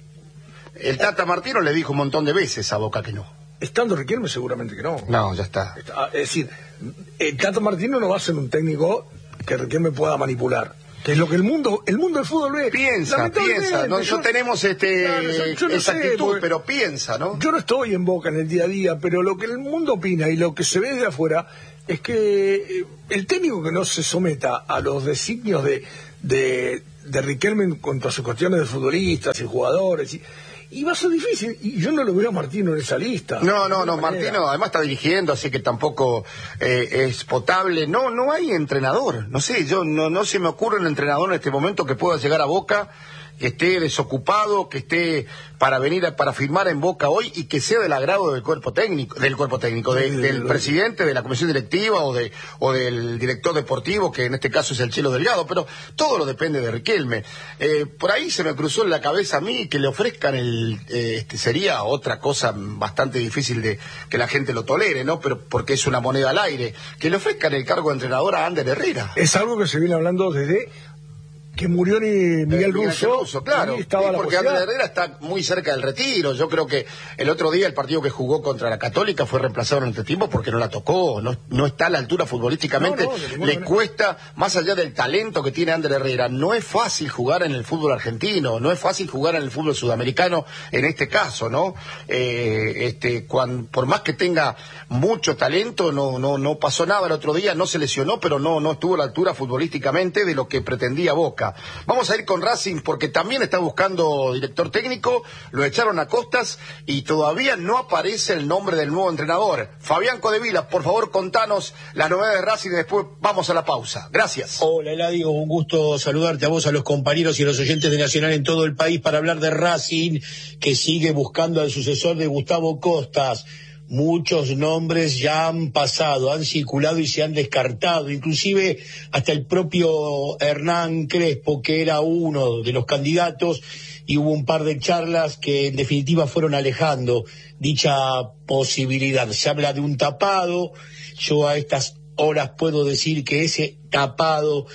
[SPEAKER 2] El Tata Martino le dijo un montón de veces a Boca que no.
[SPEAKER 1] Estando Riquelme seguramente que no.
[SPEAKER 2] No, ya está.
[SPEAKER 1] Es decir, el Tata Martino no va a ser un técnico que Riquelme pueda manipular. Que es lo que el mundo, el mundo del fútbol ve.
[SPEAKER 2] Piensa, piensa. No, yo, no tenemos este
[SPEAKER 1] claro, yo, yo no
[SPEAKER 2] esa
[SPEAKER 1] sé,
[SPEAKER 2] actitud, pero piensa, ¿no?
[SPEAKER 1] Yo no estoy en Boca en el día a día, pero lo que el mundo opina y lo que se ve de afuera es que el técnico que no se someta a los designios de, de, de Riquelme en cuanto a sus cuestiones de futbolistas y jugadores y, y va a ser difícil, y yo no lo veo a Martino en esa lista.
[SPEAKER 2] No, no, no, Martino además está dirigiendo, así que tampoco eh, es potable. No, no hay entrenador, no sé, yo no, no se me ocurre un entrenador en este momento que pueda llegar a Boca, que esté desocupado, que esté para venir a, para firmar en Boca hoy y que sea del agrado del cuerpo técnico, del cuerpo técnico, de, del presidente, de la comisión directiva o de o del director deportivo, que en este caso es el Chelo Delgado, pero todo lo depende de Riquelme. Eh, por ahí se me cruzó en la cabeza a mí que le ofrezcan el, eh, este sería otra cosa bastante difícil de que la gente lo tolere, ¿no? Pero porque es una moneda al aire, que le ofrezcan el cargo de entrenador a Ander Herrera.
[SPEAKER 1] Es algo que se viene hablando desde que murió ni Miguel,
[SPEAKER 2] eh,
[SPEAKER 1] Russo,
[SPEAKER 2] Miguel Russo, claro,
[SPEAKER 1] estaba
[SPEAKER 2] sí, porque Ander Herrera está muy cerca del retiro. Yo creo que el otro día el partido que jugó contra la Católica fue reemplazado en el entretiempo porque no la tocó, no, no está a la altura futbolísticamente, no, no, le cuesta, más allá del talento que tiene Ander Herrera, no es fácil jugar en el fútbol argentino, no es fácil jugar en el fútbol sudamericano en este caso, ¿no? Eh, este, cuando, por más que tenga mucho talento, no, no, no pasó nada el otro día, no se lesionó, pero no, no estuvo a la altura futbolísticamente de lo que pretendía Boca. Vamos a ir con Racing porque también está buscando director técnico, lo echaron a Costas y todavía no aparece el nombre del nuevo entrenador. Fabián Codevila, por favor contanos las novedades de Racing y después vamos a la pausa. Gracias.
[SPEAKER 6] Hola Eladio, un gusto saludarte a vos, a los compañeros y a los oyentes de Nacional en todo el país para hablar de Racing, que sigue buscando al sucesor de Gustavo Costas. Muchos nombres ya han pasado, han circulado y se han descartado, inclusive hasta el propio Hernán Crespo, que era uno de los candidatos, y hubo un par de charlas que en definitiva fueron alejando dicha posibilidad. Se habla de un tapado, yo a estas horas puedo decir que ese tapado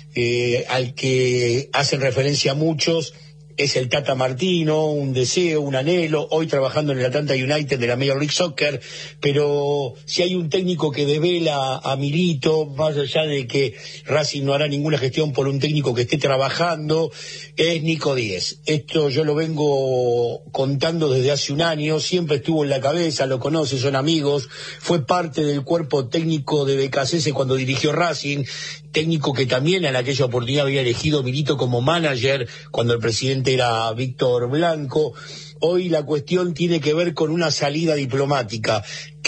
[SPEAKER 6] eh, al que hacen referencia muchos es el Tata Martino, un deseo, un anhelo, hoy trabajando en el Atlanta United de la Major League Soccer, pero si hay un técnico que devela a Milito, más allá de que Racing no hará ninguna gestión por un técnico que esté trabajando, es Nico Díez. Esto yo lo vengo contando desde hace un año, siempre estuvo en la cabeza, lo conoce, son amigos, fue parte del cuerpo técnico de Becasese cuando dirigió Racing, técnico que también en aquella oportunidad había elegido Milito como manager cuando el presidente era Víctor Blanco. Hoy la cuestión tiene que ver con una salida diplomática,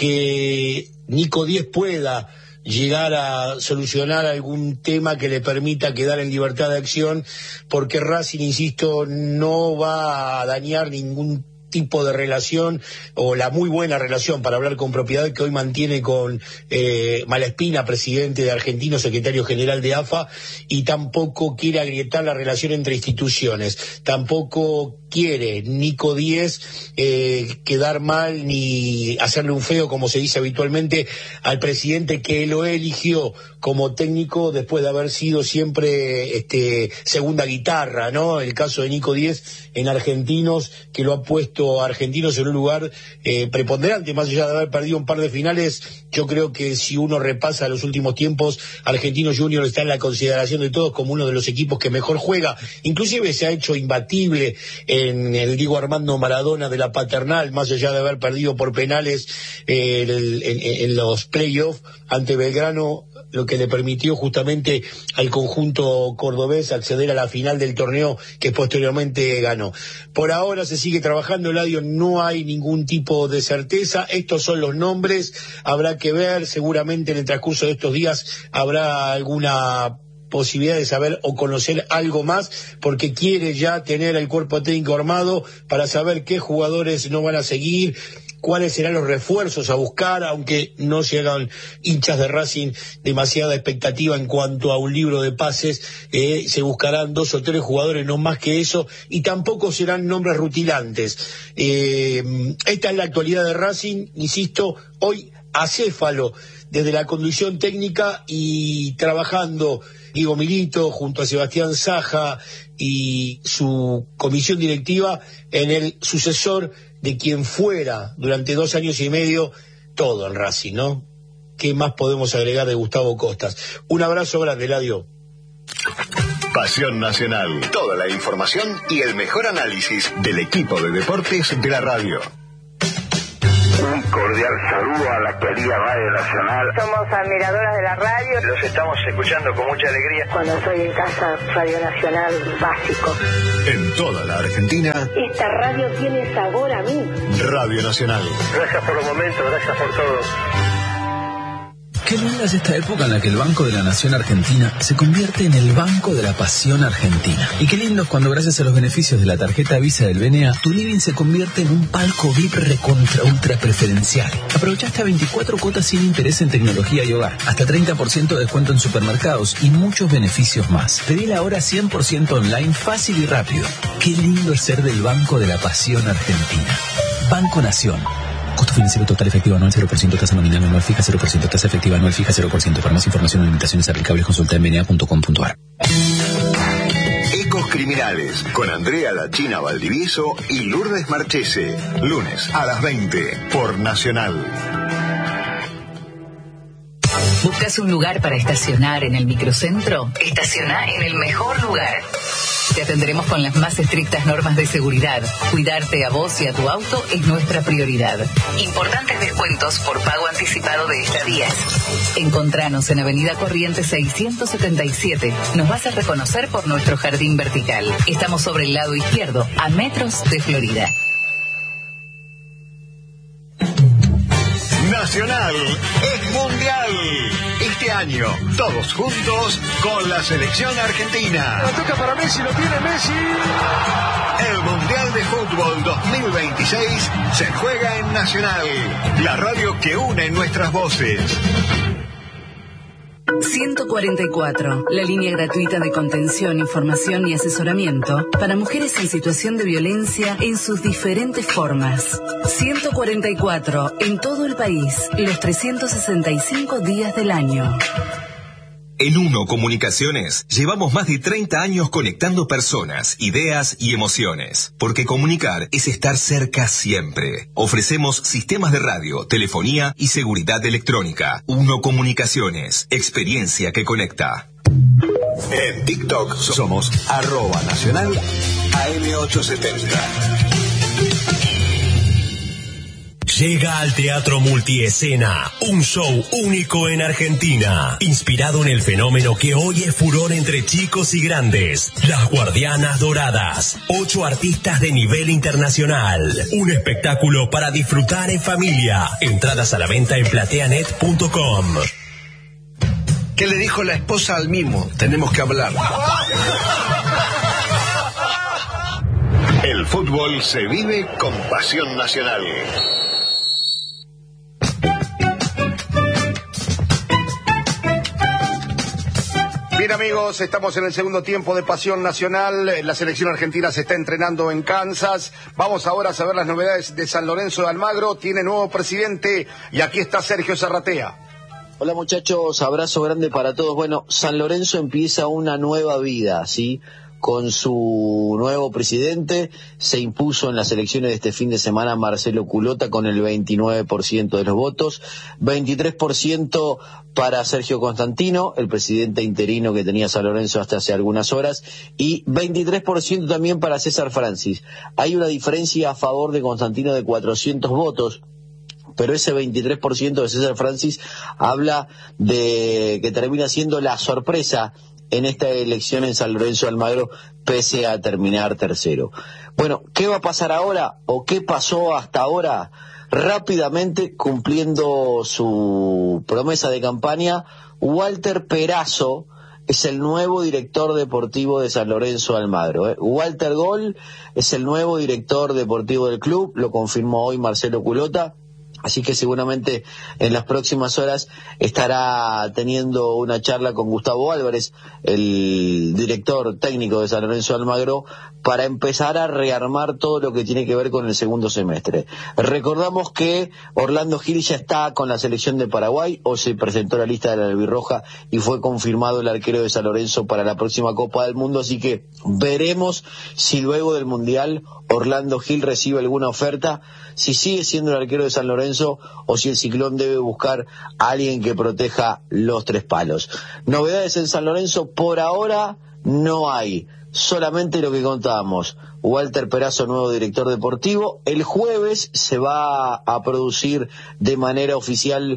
[SPEAKER 6] que Nico Díez pueda llegar a solucionar algún tema que le permita quedar en libertad de acción, porque Racing, insisto, no va a dañar ningún tipo de relación, o la muy buena relación, para hablar con propiedad, que hoy mantiene con eh, Malaspina, presidente de Argentino, secretario general de A F A, y tampoco quiere agrietar la relación entre instituciones, tampoco quiere Nico Díez eh, quedar mal ni hacerle un feo, como se dice habitualmente, al presidente que lo eligió como técnico después de haber sido siempre este, segunda guitarra, ¿no? El caso de Nico Díez en Argentinos, que lo ha puesto a Argentinos en un lugar eh, preponderante, más allá de haber perdido un par de finales. Yo creo que si uno repasa los últimos tiempos, Argentinos Junior está en la consideración de todos como uno de los equipos que mejor juega, inclusive se ha hecho imbatible en el Diego Armando Maradona de la Paternal, más allá de haber perdido por penales eh, en, en, en los playoffs ante Belgrano, lo que le permitió justamente al conjunto cordobés acceder a la final del torneo que posteriormente ganó. Por ahora se sigue trabajando, Eladio, no hay ningún tipo de certeza, estos son los nombres, habrá que ver, seguramente en el transcurso de estos días habrá alguna posibilidad de saber o conocer algo más, porque quiere ya tener el cuerpo técnico armado para saber qué jugadores no van a seguir, cuáles serán los refuerzos a buscar, aunque no se hagan hinchas de Racing demasiada expectativa en cuanto a un libro de pases, eh, se buscarán dos o tres jugadores, no más que eso, y tampoco serán nombres rutilantes. Eh, esta es la actualidad de Racing, insisto, hoy acéfalo desde la conducción técnica y trabajando Diego Milito junto a Sebastián Saja y su comisión directiva en el sucesor de quien fuera durante dos años y medio todo en Racing, ¿no? ¿Qué más podemos agregar de Gustavo Costas? Un abrazo grande, Eladio.
[SPEAKER 7] Pasión Nacional. Toda la información y el mejor análisis del equipo de deportes de la radio.
[SPEAKER 8] Un cordial saludo a la querida Radio Nacional.
[SPEAKER 9] Somos admiradoras de la radio.
[SPEAKER 8] Los estamos escuchando con mucha alegría.
[SPEAKER 9] Cuando estoy en casa, Radio Nacional, básico.
[SPEAKER 7] En toda la Argentina.
[SPEAKER 9] Esta radio tiene sabor a mí.
[SPEAKER 7] Radio Nacional.
[SPEAKER 8] Gracias por los momentos, gracias por todo.
[SPEAKER 10] Qué linda es esta época en la que el Banco de la Nación Argentina se convierte en el Banco de la Pasión Argentina. Y qué lindo es cuando gracias a los beneficios de la tarjeta Visa del B N A, tu living se convierte en un palco V I P recontra ultra preferencial. Aprovecha hasta veinticuatro cuotas sin interés en tecnología y hogar, hasta treinta por ciento de descuento en supermercados y muchos beneficios más. Pedila ahora cien por ciento online, fácil y rápido. Qué lindo es ser del Banco de la Pasión Argentina. Banco Nación. Costo financiero total efectivo anual cero por ciento, tasa nominal anual fija cero por ciento, tasa efectiva anual fija cero por ciento. Para más información o limitaciones aplicables consulta en b n a punto com punto a r.
[SPEAKER 7] Ecos Criminales con Andrea La China Valdivieso y Lourdes Marchese. Lunes a las veinte por Nacional.
[SPEAKER 11] ¿Buscas un lugar para estacionar en el microcentro? Estaciona en el mejor lugar. Te atenderemos con las más estrictas normas de seguridad. Cuidarte a vos y a tu auto es nuestra prioridad. Importantes descuentos por pago anticipado de estadías. Encontranos en Avenida Corrientes seiscientos setenta y siete. Nos vas a reconocer por nuestro jardín vertical. Estamos sobre el lado izquierdo, a metros de Florida.
[SPEAKER 7] Nacional es mundial. Este año, todos juntos con la selección argentina.
[SPEAKER 1] La toca para Messi, lo tiene Messi.
[SPEAKER 7] El Mundial de Fútbol dos mil veintiséis se juega en Nacional, la radio que une nuestras voces.
[SPEAKER 11] ciento cuarenta y cuatro, la línea gratuita de contención, información y asesoramiento para mujeres en situación de violencia en sus diferentes formas. ciento cuarenta y cuatro, en todo el país, los trescientos sesenta y cinco días del año.
[SPEAKER 12] En Uno Comunicaciones llevamos más de treinta años conectando personas, ideas y emociones, porque comunicar es estar cerca siempre. Ofrecemos sistemas de radio, telefonía y seguridad electrónica. Uno Comunicaciones, experiencia que conecta.
[SPEAKER 7] En TikTok somos arroba nacional A M ochocientos setenta.
[SPEAKER 13] Llega al Teatro Multiescena, un show único en Argentina, inspirado en el fenómeno que hoy es furor entre chicos y grandes, Las Guardianas Doradas, ocho artistas de nivel internacional, un espectáculo para disfrutar en familia, entradas a la venta en plateanet punto com.
[SPEAKER 14] ¿Qué le dijo la esposa al mismo? Tenemos que hablar.
[SPEAKER 7] El fútbol se vive con Pasión Nacional.
[SPEAKER 2] Bien amigos, estamos en el segundo tiempo de Pasión Nacional. La selección argentina se está entrenando en Kansas. Vamos ahora a saber las novedades de San Lorenzo de Almagro. Tiene nuevo presidente y aquí está Sergio Zarratea.
[SPEAKER 15] Hola muchachos, abrazo grande para todos. Bueno, San Lorenzo empieza una nueva vida, ¿sí? Con su nuevo presidente, se impuso en las elecciones de este fin de semana Marcelo Culota con el veintinueve por ciento de los votos, veintitrés por ciento para Sergio Constantino, el presidente interino que tenía San Lorenzo hasta hace algunas horas, y veintitrés por ciento también para César Francis. Hay una diferencia a favor de Constantino de cuatrocientos votos, pero ese veintitrés por ciento de César Francis habla de que termina siendo la sorpresa en esta elección en San Lorenzo de Almagro, pese a terminar tercero. Bueno, ¿qué va a pasar ahora? ¿O qué pasó hasta ahora? Rápidamente, cumpliendo su promesa de campaña, Walter Perazo es el nuevo director deportivo de San Lorenzo de Almagro. ¿eh? Walter Gol es el nuevo director deportivo del club, lo confirmó hoy Marcelo Culota. Así que seguramente en las próximas horas estará teniendo una charla con Gustavo Álvarez, el director técnico de San Lorenzo de Almagro, para empezar a rearmar todo lo que tiene que ver con el segundo semestre. Recordamos que Orlando Gil ya está con la selección de Paraguay, o se presentó la lista de la albirroja y fue confirmado el arquero de San Lorenzo para la próxima Copa del Mundo, así que veremos si luego del Mundial Orlando Gil recibe alguna oferta, si sigue siendo el arquero de San Lorenzo o si el Ciclón debe buscar a alguien que proteja los tres palos. Novedades en San Lorenzo por ahora no hay, solamente lo que contábamos. Walter Perazo, nuevo director deportivo. El jueves se va a producir de manera oficial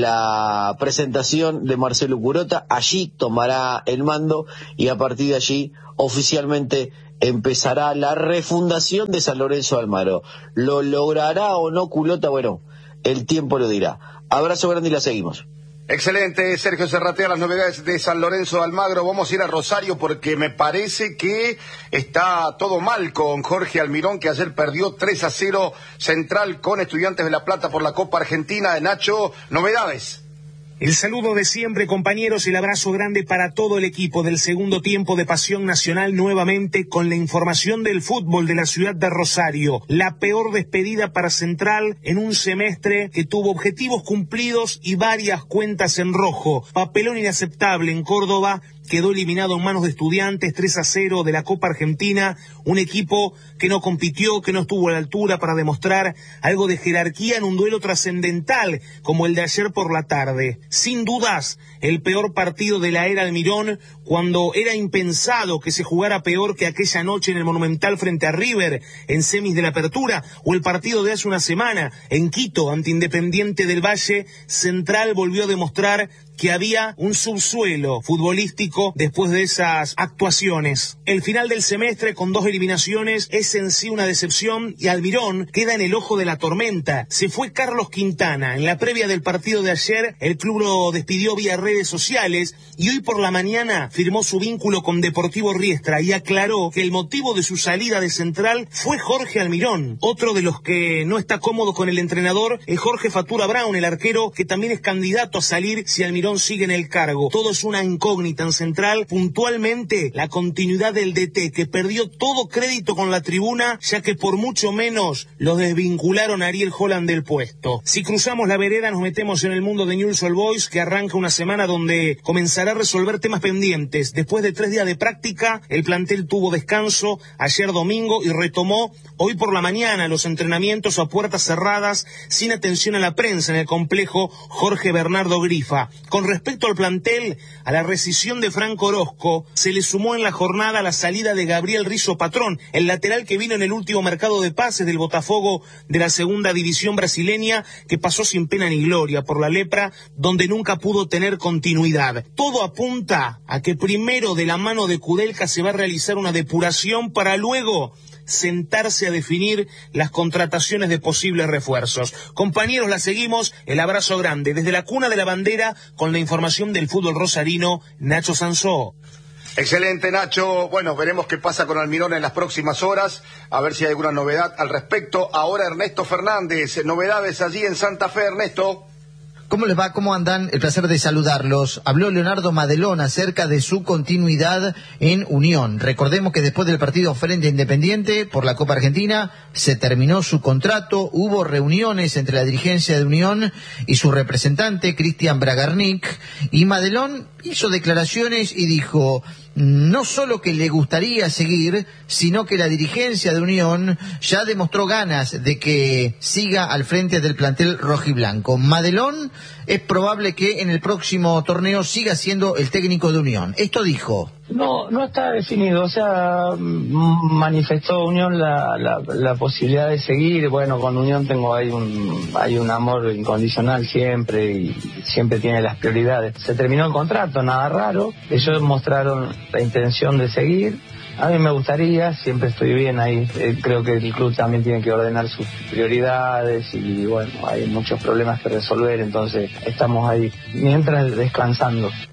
[SPEAKER 15] la presentación de Marcelo Curota, allí tomará el mando y a partir de allí oficialmente empezará la refundación de San Lorenzo de Almagro. ¿Lo logrará o no Culota? Bueno, el tiempo lo dirá. Abrazo grande y la seguimos.
[SPEAKER 2] Excelente, Sergio Serratea, las novedades de San Lorenzo de Almagro. Vamos a ir a Rosario porque me parece que está todo mal con Jorge Almirón, que ayer perdió tres a cero Central con Estudiantes de La Plata por la Copa Argentina. Nacho, novedades.
[SPEAKER 16] El saludo de siempre, compañeros, el abrazo grande para todo el equipo del segundo tiempo de Pasión Nacional, nuevamente con la información del fútbol de la ciudad de Rosario. La peor despedida para Central en un semestre que tuvo objetivos cumplidos y varias cuentas en rojo. Papelón inaceptable en Córdoba. Quedó eliminado en manos de Estudiantes, tres a cero de la Copa Argentina, un equipo que no compitió, que no estuvo a la altura para demostrar algo de jerarquía en un duelo trascendental como el de ayer por la tarde. Sin dudas, el peor partido de la era Almirón, cuando era impensado que se jugara peor que aquella noche en el Monumental frente a River, en semis de la Apertura, o el partido de hace una semana, en Quito, ante Independiente del Valle. Central volvió a demostrar que había un subsuelo futbolístico después de esas actuaciones. El final del semestre con dos eliminaciones es en sí una decepción y Almirón queda en el ojo de la tormenta. Se fue Carlos Quintana. En la previa del partido de ayer, el club lo despidió vía redes sociales y hoy por la mañana firmó su vínculo con Deportivo Riestra y aclaró que el motivo de su salida de Central fue Jorge Almirón. Otro de los que no está cómodo con el entrenador es Jorge Fatura Brown, el arquero que también es candidato a salir si Almirón sigue en el cargo. Todo es una incógnita en Central, puntualmente la continuidad del D T, que perdió todo crédito con la tribuna, ya que por mucho menos los desvincularon a Ariel Holland del puesto. Si cruzamos la vereda nos metemos en el mundo de Newell's Old Boys, que arranca una semana donde comenzará a resolver temas pendientes. Después de tres días de práctica, el plantel tuvo descanso ayer domingo y retomó hoy por la mañana los entrenamientos a puertas cerradas, sin atención a la prensa, en el complejo Jorge Bernardo Grifa. Con respecto al plantel, a la rescisión de Franco Orozco, se le sumó en la jornada la salida de Gabriel Rizzo Patrón, el lateral que vino en el último mercado de pases del Botafogo de la segunda división brasileña, que pasó sin pena ni gloria por la lepra, donde nunca pudo tener continuidad. Todo apunta a que primero de la mano de Kudelka se va a realizar una depuración para luego sentarse a definir las contrataciones de posibles refuerzos. Compañeros, la seguimos, el abrazo grande. Desde la cuna de la bandera, con la información del fútbol rosarino, Nacho Sansó.
[SPEAKER 2] Excelente, Nacho. Bueno, veremos qué pasa con Almirón en las próximas horas, a ver si hay alguna novedad al respecto. Ahora Ernesto Fernández, novedades allí en Santa Fe, Ernesto.
[SPEAKER 17] ¿Cómo les va? ¿Cómo andan? El placer de saludarlos. Habló Leonardo Madelón acerca de su continuidad en Unión. Recordemos que después del partido frente a Independiente por la Copa Argentina se terminó su contrato, hubo reuniones entre la dirigencia de Unión y su representante, Cristian Bragarnik, y Madelón hizo declaraciones y dijo no solo que le gustaría seguir, sino que la dirigencia de Unión ya demostró ganas de que siga al frente del plantel rojiblanco. Madelón es probable que en el próximo torneo siga siendo el técnico de Unión. Esto dijo.
[SPEAKER 18] No, no está definido, o sea, manifestó Unión la, la, la posibilidad de seguir. Bueno, con Unión tengo ahí un, hay un amor incondicional siempre y siempre tiene las prioridades. Se terminó el contrato, nada raro, ellos mostraron la intención de seguir. A mí me gustaría, siempre estoy bien ahí, eh, creo que el club también tiene que ordenar sus prioridades y bueno, hay muchos problemas que resolver, entonces estamos ahí mientras descansando.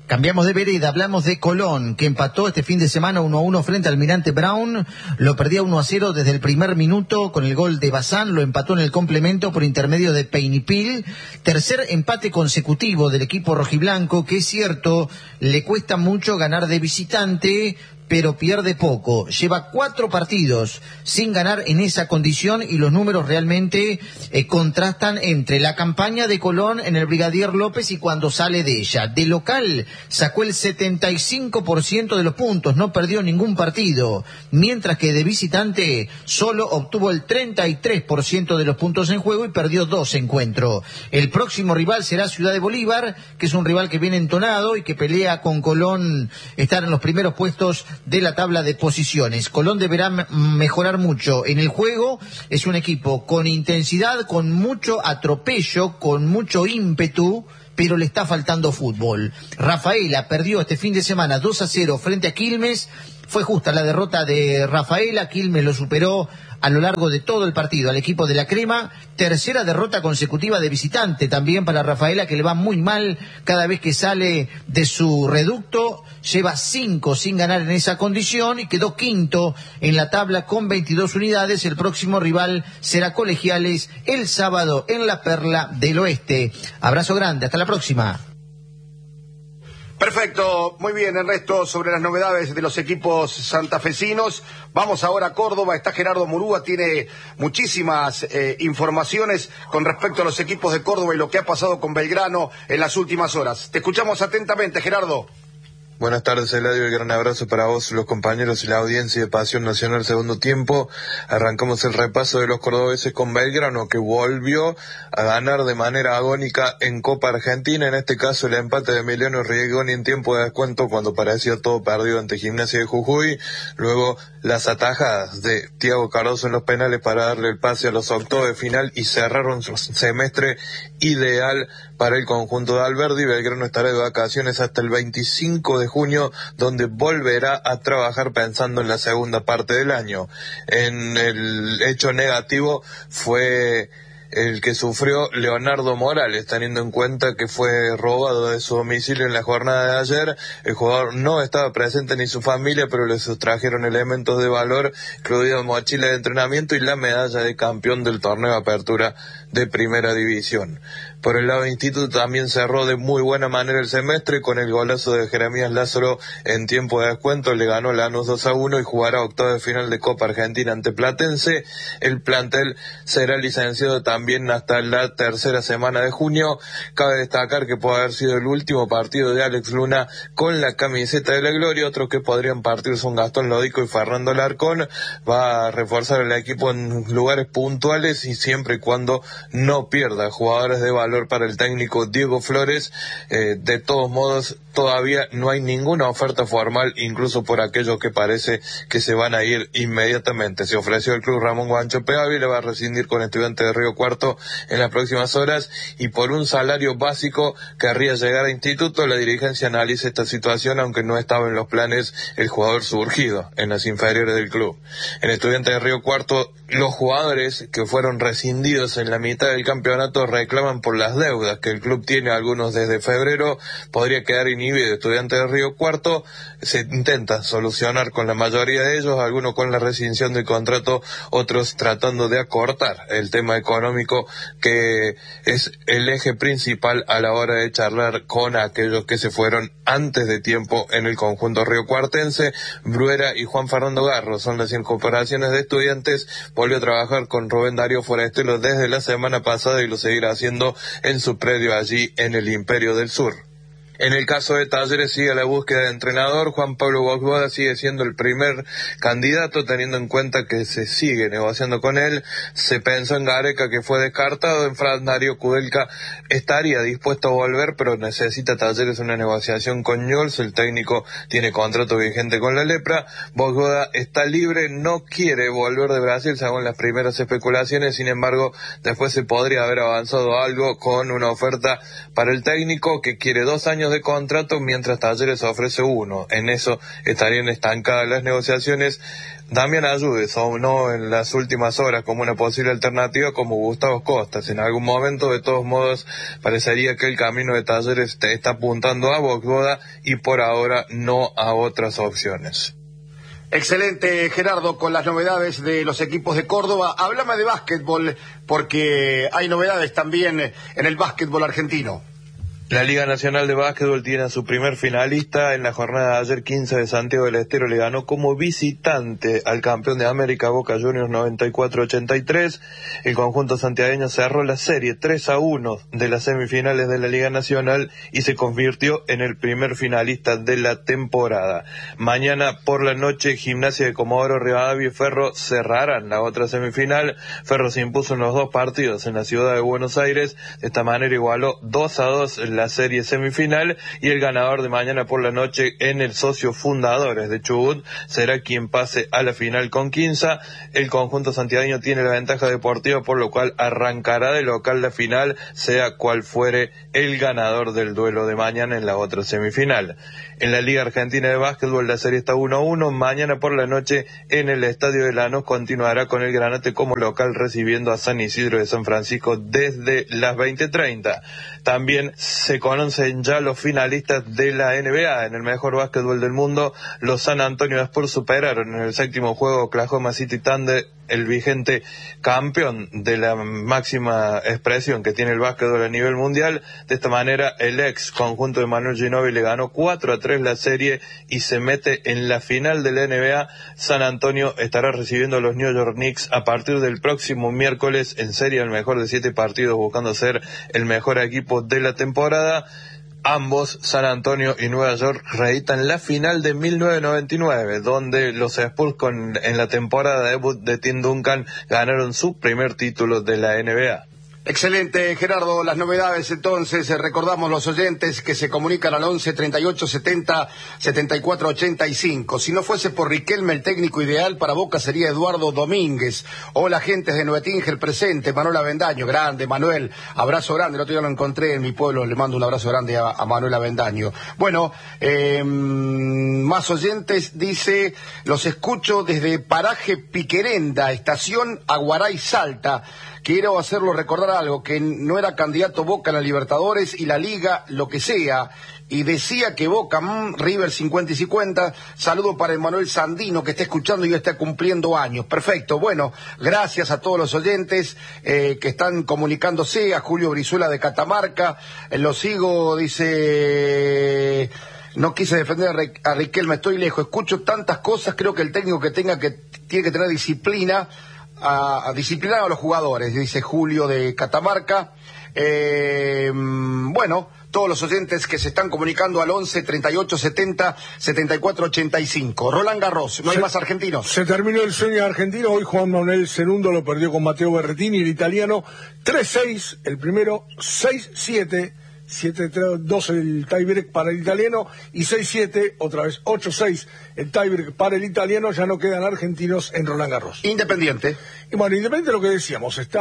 [SPEAKER 17] Cambiamos de vereda, hablamos de Colón, que empató este fin de semana uno a uno frente al Almirante Brown, lo perdía uno a cero desde el primer minuto con el gol de Bazán, lo empató en el complemento por intermedio de Peinipil, tercer empate consecutivo del equipo rojiblanco, que es cierto, le cuesta mucho ganar de visitante, pero pierde poco. Lleva cuatro partidos sin ganar en esa condición y los números realmente eh, contrastan entre la campaña de Colón en el Brigadier López y cuando sale de ella. De local sacó el setenta y cinco por ciento de los puntos, no perdió ningún partido, mientras que de visitante solo obtuvo el treinta y tres por ciento de los puntos en juego y perdió dos encuentros. El próximo rival será Ciudad de Bolívar, que es un rival que viene entonado y que pelea con Colón estar en los primeros puestos de la tabla de posiciones. Colón deberá mejorar mucho en el juego, es un equipo con intensidad, con mucho atropello, con mucho ímpetu, pero le está faltando fútbol. Rafaela perdió este fin de semana dos a cero frente a Quilmes, fue justa la derrota de Rafaela, Quilmes lo superó a lo largo de todo el partido al equipo de la Crema, tercera derrota consecutiva de visitante también para Rafaela, que le va muy mal cada vez que sale de su reducto, lleva cinco sin ganar en esa condición y quedó quinto en la tabla con veintidós unidades. El próximo rival será Colegiales el sábado en la Perla del Oeste. Abrazo grande, hasta la próxima.
[SPEAKER 2] Perfecto, muy bien, Ernesto, sobre las novedades de los equipos santafesinos. Vamos ahora a Córdoba, está Gerardo Murúa, tiene muchísimas eh, informaciones con respecto a los equipos de Córdoba y lo que ha pasado con Belgrano en las últimas horas. Te escuchamos atentamente, Gerardo.
[SPEAKER 19] Buenas tardes, Eladio, y gran abrazo para vos, los compañeros y la audiencia de Pasión Nacional Segundo Tiempo. Arrancamos el repaso de los cordobeses con Belgrano, que volvió a ganar de manera agónica en Copa Argentina, en este caso el empate de Emiliano Riegoni en tiempo de descuento cuando parecía todo perdido ante Gimnasia de Jujuy, luego las atajadas de Thiago Cardoso en los penales para darle el pase a los octavos de final y cerraron su semestre ideal para el conjunto de Alberdi. Belgrano estará de vacaciones hasta el veinticinco de junio, donde volverá a trabajar pensando en la segunda parte del año. En el hecho negativo fue el que sufrió Leonardo Morales, teniendo en cuenta que fue robado de su domicilio en la jornada de ayer. El jugador no estaba presente ni su familia, pero le sustrajeron elementos de valor, incluido mochila de entrenamiento y la medalla de campeón del torneo de apertura de Primera División. Por el lado de Instituto también cerró de muy buena manera el semestre con el golazo de Jeremías Lázaro en tiempo de descuento, le ganó Lanús dos a uno y jugará octavo de final de Copa Argentina ante Platense. El plantel será licenciado también hasta la tercera semana de junio. Cabe destacar que puede haber sido el último partido de Alex Luna con la camiseta de la Gloria. Otros que podrían partir son Gastón Lodico y Fernando Larcón. Va a reforzar el equipo en lugares puntuales y siempre y cuando no pierda jugadores de valor para el técnico Diego Flores. Eh, de todos modos, todavía no hay ninguna oferta formal, incluso por aquellos que parece que se van a ir inmediatamente. Se ofreció el club Ramón Guancho Peavi, le va a rescindir con Estudiantes de Río Cuarto en las próximas horas y por un salario básico querría llegar a Instituto. La dirigencia analiza esta situación, aunque no estaba en los planes el jugador surgido en las inferiores del club. En Estudiantes de Río Cuarto, los jugadores que fueron rescindidos en la mitad del campeonato reclaman por las deudas que el club tiene, algunos desde febrero. Podría quedar inhibido Estudiantes de Río Cuarto. Se intenta solucionar con la mayoría de ellos, algunos con la rescisión del contrato, otros tratando de acortar el tema económico, que es el eje principal a la hora de charlar con aquellos que se fueron antes de tiempo en el conjunto riocuartense. Bruera y Juan Fernando Garro son las incorporaciones de Estudiantes. Volvió a trabajar con Rubén Darío Forestelo desde la semana pasada y lo seguirá haciendo en su predio allí en el Imperio del Sur. En el caso de Talleres sigue la búsqueda de entrenador. Juan Pablo Bosboda sigue siendo el primer candidato, teniendo en cuenta que se sigue negociando con él. Se pensó en Gareca, que fue descartado. En Fran Darío Kudelka estaría dispuesto a volver, pero necesita Talleres una negociación con Newell's. El técnico tiene contrato vigente con la Lepra. Bosboda está libre, no quiere volver de Brasil según las primeras especulaciones. Sin embargo, después se podría haber avanzado algo con una oferta para el técnico, que quiere dos años años de contrato, mientras Talleres ofrece uno. En eso estarían estancadas las negociaciones. Damián Ayude sonó en las últimas horas como una posible alternativa, como Gustavo Costas. En algún momento, de todos modos, parecería que el camino de Talleres te está apuntando a Vojvoda y por ahora no a otras opciones.
[SPEAKER 2] Excelente, Gerardo, con las novedades de los equipos de Córdoba. Háblame de básquetbol, porque hay novedades también en el básquetbol argentino.
[SPEAKER 19] La Liga Nacional de Básquetbol tiene a su primer finalista. En la jornada de ayer, quince de Santiago del Estero le ganó como visitante al campeón de América, Boca Juniors, noventa y cuatro a ochenta y tres. El conjunto santiagueño cerró la serie tres a uno de las semifinales de la Liga Nacional y se convirtió en el primer finalista de la temporada. Mañana por la noche, Gimnasia de Comodoro Rivadavia y Ferro cerrarán la otra semifinal. Ferro se impuso en los dos partidos en la ciudad de Buenos Aires. De esta manera igualó dos a dos la serie semifinal, y el ganador de mañana por la noche en el socio fundadores de Chubut será quien pase a la final con Quinza. El conjunto santiagueño tiene la ventaja deportiva, por lo cual arrancará de local la final, sea cual fuere el ganador del duelo de mañana en la otra semifinal. En la Liga Argentina de Básquetbol la serie está uno a uno. Mañana por la noche en el Estadio de Lanús continuará con el Granate como local recibiendo a San Isidro de San Francisco desde las veinte treinta. También se conocen ya los finalistas de la N B A. En el mejor básquetbol del mundo, los San Antonio Spurs superaron en el séptimo juego Oklahoma City Thunder, el vigente campeón de la máxima expresión que tiene el básquetbol a nivel mundial. De esta manera, el ex conjunto de Manuel Ginóbili le ganó cuatro a tres la serie y se mete en la final de la N B A. San Antonio estará recibiendo a los New York Knicks a partir del próximo miércoles en serie el mejor de siete partidos, buscando ser el mejor equipo de la temporada. Ambos, San Antonio y Nueva York, reeditan la final de mil novecientos noventa y nueve, donde los Spurs con, en la temporada debut de Tim Duncan ganaron su primer título de la N B A.
[SPEAKER 2] Excelente, Gerardo, las novedades entonces. Eh, recordamos los oyentes que se comunican al once treinta y ocho setenta setenta y cuatro ochenta y cinco. Si no fuese por Riquelme, el técnico ideal para Boca sería Eduardo Domínguez. Hola, gentes de Nuetínger presente, Manuel Avendaño, grande, Manuel, abrazo grande. El otro día lo encontré en mi pueblo, le mando un abrazo grande a, a Manuel Avendaño. Bueno, eh, más oyentes, dice, los escucho desde Paraje Piquerenda, estación Aguaray Salta. Quiero hacerlo recordar algo, que no era candidato Boca en la Libertadores y la Liga, lo que sea, y decía que Boca, mmm, River cincuenta y cincuenta, saludo para Emanuel Sandino, que está escuchando y está cumpliendo años. Perfecto, bueno, gracias a todos los oyentes eh, que están comunicándose, a Julio Brizuela de Catamarca, eh, lo sigo, dice... No quise defender a Riquelme, estoy lejos, escucho tantas cosas, creo que el técnico que tenga que tiene que tener disciplina, a, a disciplinar a los jugadores, dice Julio de Catamarca. Eh, bueno, todos los oyentes que se están comunicando al once treinta y ocho setenta setenta y cuatro ochenta y cinco. Roland Garros, no hay
[SPEAKER 1] se,
[SPEAKER 2] más argentinos.
[SPEAKER 1] Se terminó el sueño argentino, hoy Juan Manuel Cerundo lo perdió con Matteo Berrettini, el italiano, tres seis, el primero, seis siete, siete dos el tiebreak para el italiano y seis siete, otra vez ocho seis el tiebreak para el italiano. Ya no quedan argentinos en Roland Garros.
[SPEAKER 2] Independiente.
[SPEAKER 1] Y bueno, Independiente, lo que decíamos, está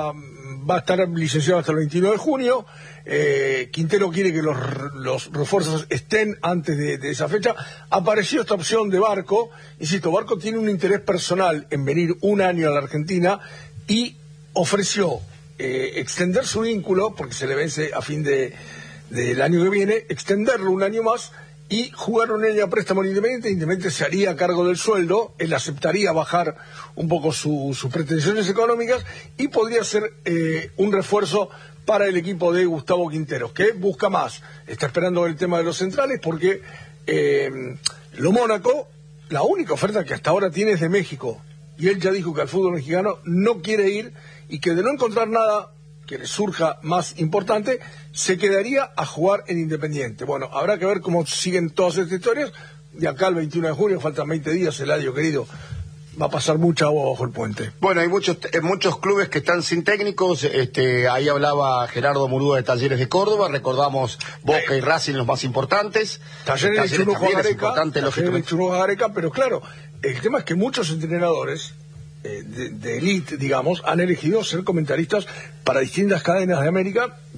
[SPEAKER 1] va a estar licenciado hasta el veintinueve de junio. eh, Quintero quiere que los, los refuerzos estén antes de, de esa fecha. Apareció esta opción de Barco. Insisto, Barco tiene un interés personal en venir un año a la Argentina y ofreció Eh, extender su vínculo, porque se le vence a fin de del año que viene, extenderlo un año más y jugar un año a préstamo en Independiente. Independiente se haría cargo del sueldo, él aceptaría bajar un poco su, sus pretensiones económicas y podría ser eh, un refuerzo para el equipo de Gustavo Quinteros, que busca más. Está esperando el tema de los centrales porque eh, lo Mónaco, la única oferta que hasta ahora tiene es de México, y él ya dijo que al fútbol mexicano no quiere ir y que de no encontrar nada que le surja más importante, se quedaría a jugar en Independiente. Bueno, habrá que ver cómo siguen todas estas historias. De acá al veintiuno de junio, faltan veinte días, Eladio querido, va a pasar mucha agua bajo el puente.
[SPEAKER 2] Bueno, hay muchos eh, muchos clubes que están sin técnicos. Este, ahí hablaba Gerardo Murúa de Talleres de Córdoba, recordamos Boca y Racing los más importantes.
[SPEAKER 1] Talleres de Churujo Gareca, Talleres de Churujo Gareca, pero claro, el tema es que muchos entrenadores Eh, de, de elite, digamos, han elegido ser comentaristas para distintas cadenas de América,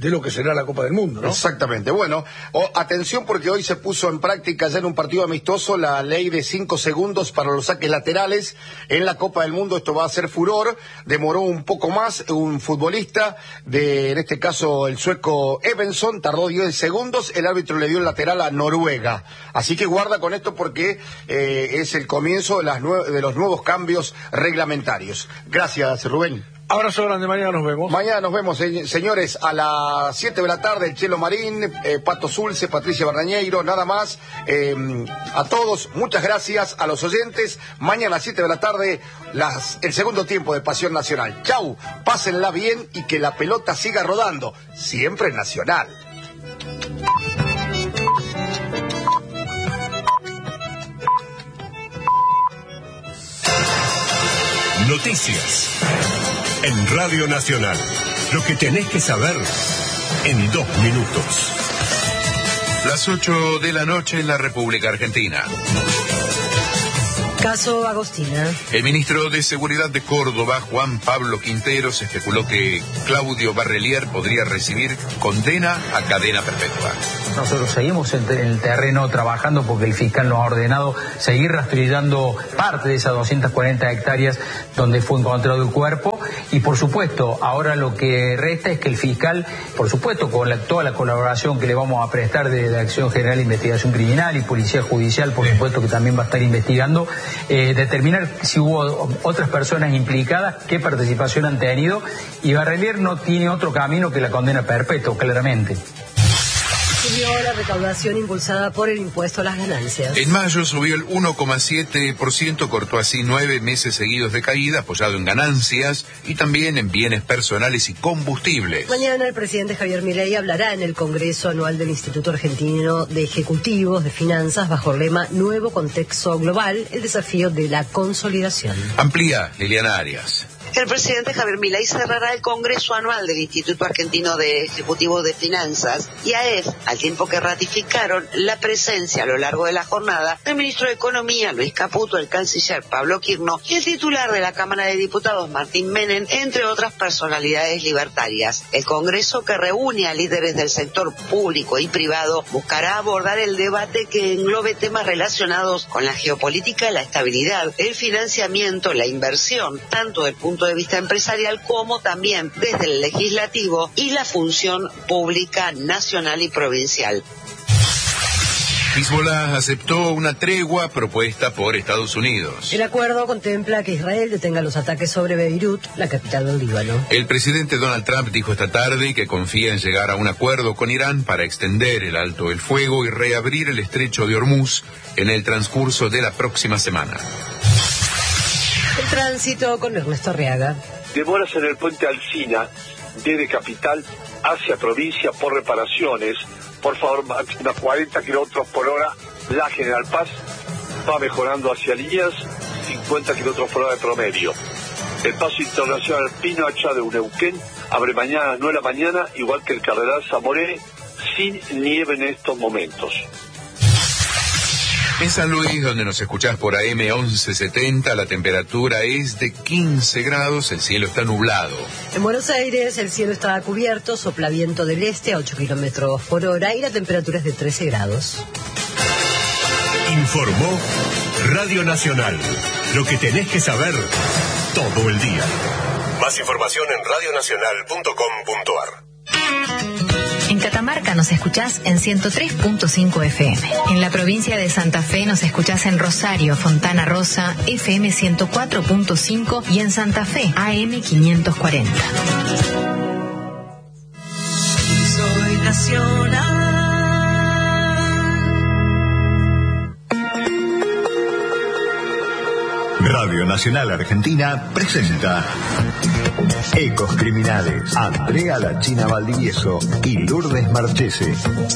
[SPEAKER 1] de lo que será la Copa del Mundo, ¿no?
[SPEAKER 2] Exactamente. Bueno, o, atención porque hoy se puso en práctica ya en un partido amistoso la ley de cinco segundos para los saques laterales en la Copa del Mundo. Esto va a ser furor. Demoró un poco más. Un futbolista de, en este caso, el sueco Evenson, tardó diez segundos. El árbitro le dio el lateral a Noruega. Así que guarda con esto porque eh, es el comienzo de, las nue- de los nuevos cambios reglamentarios. Gracias, Rubén.
[SPEAKER 1] Abrazo grande, mañana nos vemos.
[SPEAKER 2] Mañana nos vemos, se- señores, a las siete de la tarde, el Chelo Marín, eh, Pato Zulce, Patricia Bardañeiro, nada más. Eh, a todos, muchas gracias a los oyentes. Mañana a las siete de la tarde, las, el segundo tiempo de Pasión Nacional. Chau, pásenla bien y que la pelota siga rodando, siempre Nacional.
[SPEAKER 13] Noticias en Radio Nacional. Lo que tenés que saber en dos minutos.
[SPEAKER 20] Las ocho de la noche en la República Argentina.
[SPEAKER 21] Caso Agostina.
[SPEAKER 20] El ministro de Seguridad de Córdoba, Juan Pablo Quinteros, especuló que Claudio Barrelier podría recibir condena a cadena perpetua.
[SPEAKER 22] Nosotros seguimos en el terreno trabajando porque el fiscal nos ha ordenado seguir rastrillando parte de esas doscientas cuarenta hectáreas donde fue encontrado el cuerpo y por supuesto ahora lo que resta es que el fiscal, por supuesto con la, toda la colaboración que le vamos a prestar de la Acción General de Investigación Criminal y Policía Judicial, por supuesto que también va a estar investigando, eh, determinar si hubo otras personas implicadas, qué participación han tenido, y Barrelier no tiene otro camino que la condena perpetua, claramente.
[SPEAKER 21] Subió la recaudación impulsada por el impuesto a las ganancias.
[SPEAKER 20] En mayo subió el uno coma siete por ciento, cortó así nueve meses seguidos de caída, apoyado en ganancias y también en bienes personales y combustibles.
[SPEAKER 21] Mañana el presidente Javier Milei hablará en el Congreso Anual del Instituto Argentino de Ejecutivos de Finanzas bajo el lema Nuevo Contexto Global, el desafío de la consolidación.
[SPEAKER 20] Amplía Liliana Arias.
[SPEAKER 23] El presidente Javier Milei cerrará el Congreso Anual del Instituto Argentino de Ejecutivos de Finanzas, I A E F, al tiempo que ratificaron la presencia a lo largo de la jornada del ministro de Economía, Luis Caputo, el canciller Pablo Quirno y el titular de la Cámara de Diputados, Martín Menem, entre otras personalidades libertarias. El Congreso, que reúne a líderes del sector público y privado, buscará abordar el debate que englobe temas relacionados con la geopolítica, la estabilidad, el financiamiento, la inversión, tanto del punto de vista empresarial como también desde el legislativo y la función pública nacional y provincial.
[SPEAKER 20] Hezbollah aceptó una tregua propuesta por Estados Unidos.
[SPEAKER 21] El acuerdo contempla que Israel detenga los ataques sobre Beirut, la capital del Líbano.
[SPEAKER 20] El presidente Donald Trump dijo esta tarde que confía en llegar a un acuerdo con Irán para extender el alto el fuego y reabrir el estrecho de Hormuz en el transcurso de la próxima semana.
[SPEAKER 21] El tránsito con Ernesto Arriaga.
[SPEAKER 24] Demoras en el puente Alsina, desde capital hacia provincia por reparaciones. Por favor, máxima cuarenta kilómetros por hora. La General Paz va mejorando hacia Líneas, cincuenta kilómetros por hora de promedio. El paso internacional Pino Hacha de Uneuquén abre mañana a las nueve de la mañana, igual que el Cardenal Zamoré, sin nieve en estos momentos.
[SPEAKER 20] En San Luis, donde nos escuchás por A M once setenta, la temperatura es de quince grados, el cielo está nublado.
[SPEAKER 21] En Buenos Aires el cielo está cubierto, sopla viento del este a ocho kilómetros por hora y la temperatura es de trece grados.
[SPEAKER 13] Informó Radio Nacional. Lo que tenés que saber todo el día. Más información en radio nacional punto com punto a r.
[SPEAKER 11] En Catamarca nos escuchás en ciento tres punto cinco F M. En la provincia de Santa Fe nos escuchás en Rosario, Fontana Rosa, F M ciento cuatro punto cinco y en Santa Fe, A M quinientos cuarenta.
[SPEAKER 21] Soy nacional.
[SPEAKER 7] Radio Nacional Argentina presenta Ecos Criminales. Andrea La China Valdivieso y Lourdes Marchese.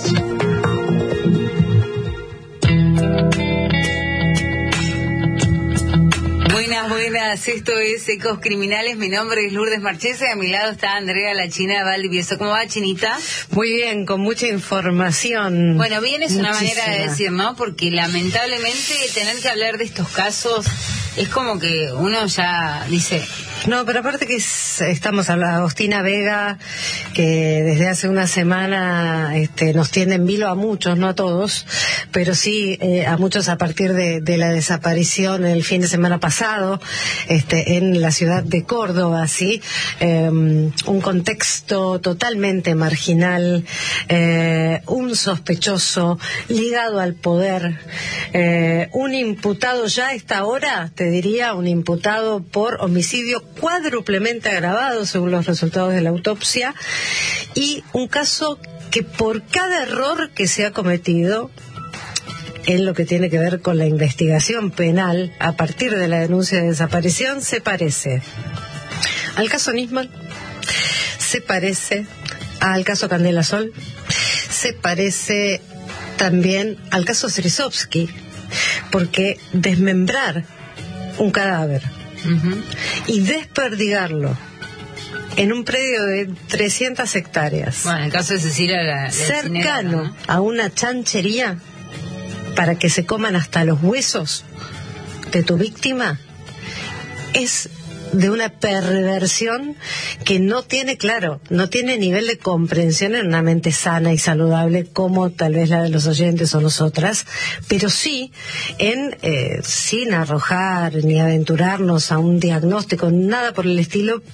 [SPEAKER 25] Buenas, buenas, esto es Ecos Criminales, mi nombre es Lourdes Marchese, a mi lado está Andrea La China Valdivieso. ¿Cómo va, Chinita?
[SPEAKER 21] Muy bien, con mucha información.
[SPEAKER 25] Bueno, bien es una
[SPEAKER 21] Muchísima.
[SPEAKER 25] manera de decir, ¿no? Porque lamentablemente tener que hablar de estos casos es como que uno ya dice,
[SPEAKER 21] No, pero aparte que es, estamos hablando de Agostina Vega, que desde hace una semana este, nos tiene en vilo a muchos, no a todos, pero sí eh, a muchos a partir de, de la desaparición el fin de semana pasado este, en la ciudad de Córdoba, ¿sí? Eh, un contexto totalmente marginal, eh, un sospechoso ligado al poder, eh, un imputado ya a esta hora, te diría, un imputado por homicidio cuádruplemente agravado según los resultados de la autopsia, y un caso que por cada error que se ha cometido en lo que tiene que ver con la investigación penal a partir de la denuncia de desaparición se parece al caso Nisman, se parece al caso Candela Sol, se parece también al caso Strisovsky, porque desmembrar un cadáver Uh-huh. y desperdigarlo en un predio de trescientas hectáreas.
[SPEAKER 25] Bueno, en el caso de Cecilia, la, la
[SPEAKER 21] cercano,
[SPEAKER 25] ¿no?,
[SPEAKER 21] a una chanchería para que se coman hasta los huesos de tu víctima, es de una perversión que no tiene, claro, no tiene nivel de comprensión en una mente sana y saludable como tal vez la de los oyentes o nosotras, pero sí en, eh, sin arrojar ni aventurarnos a un diagnóstico, nada por el estilo,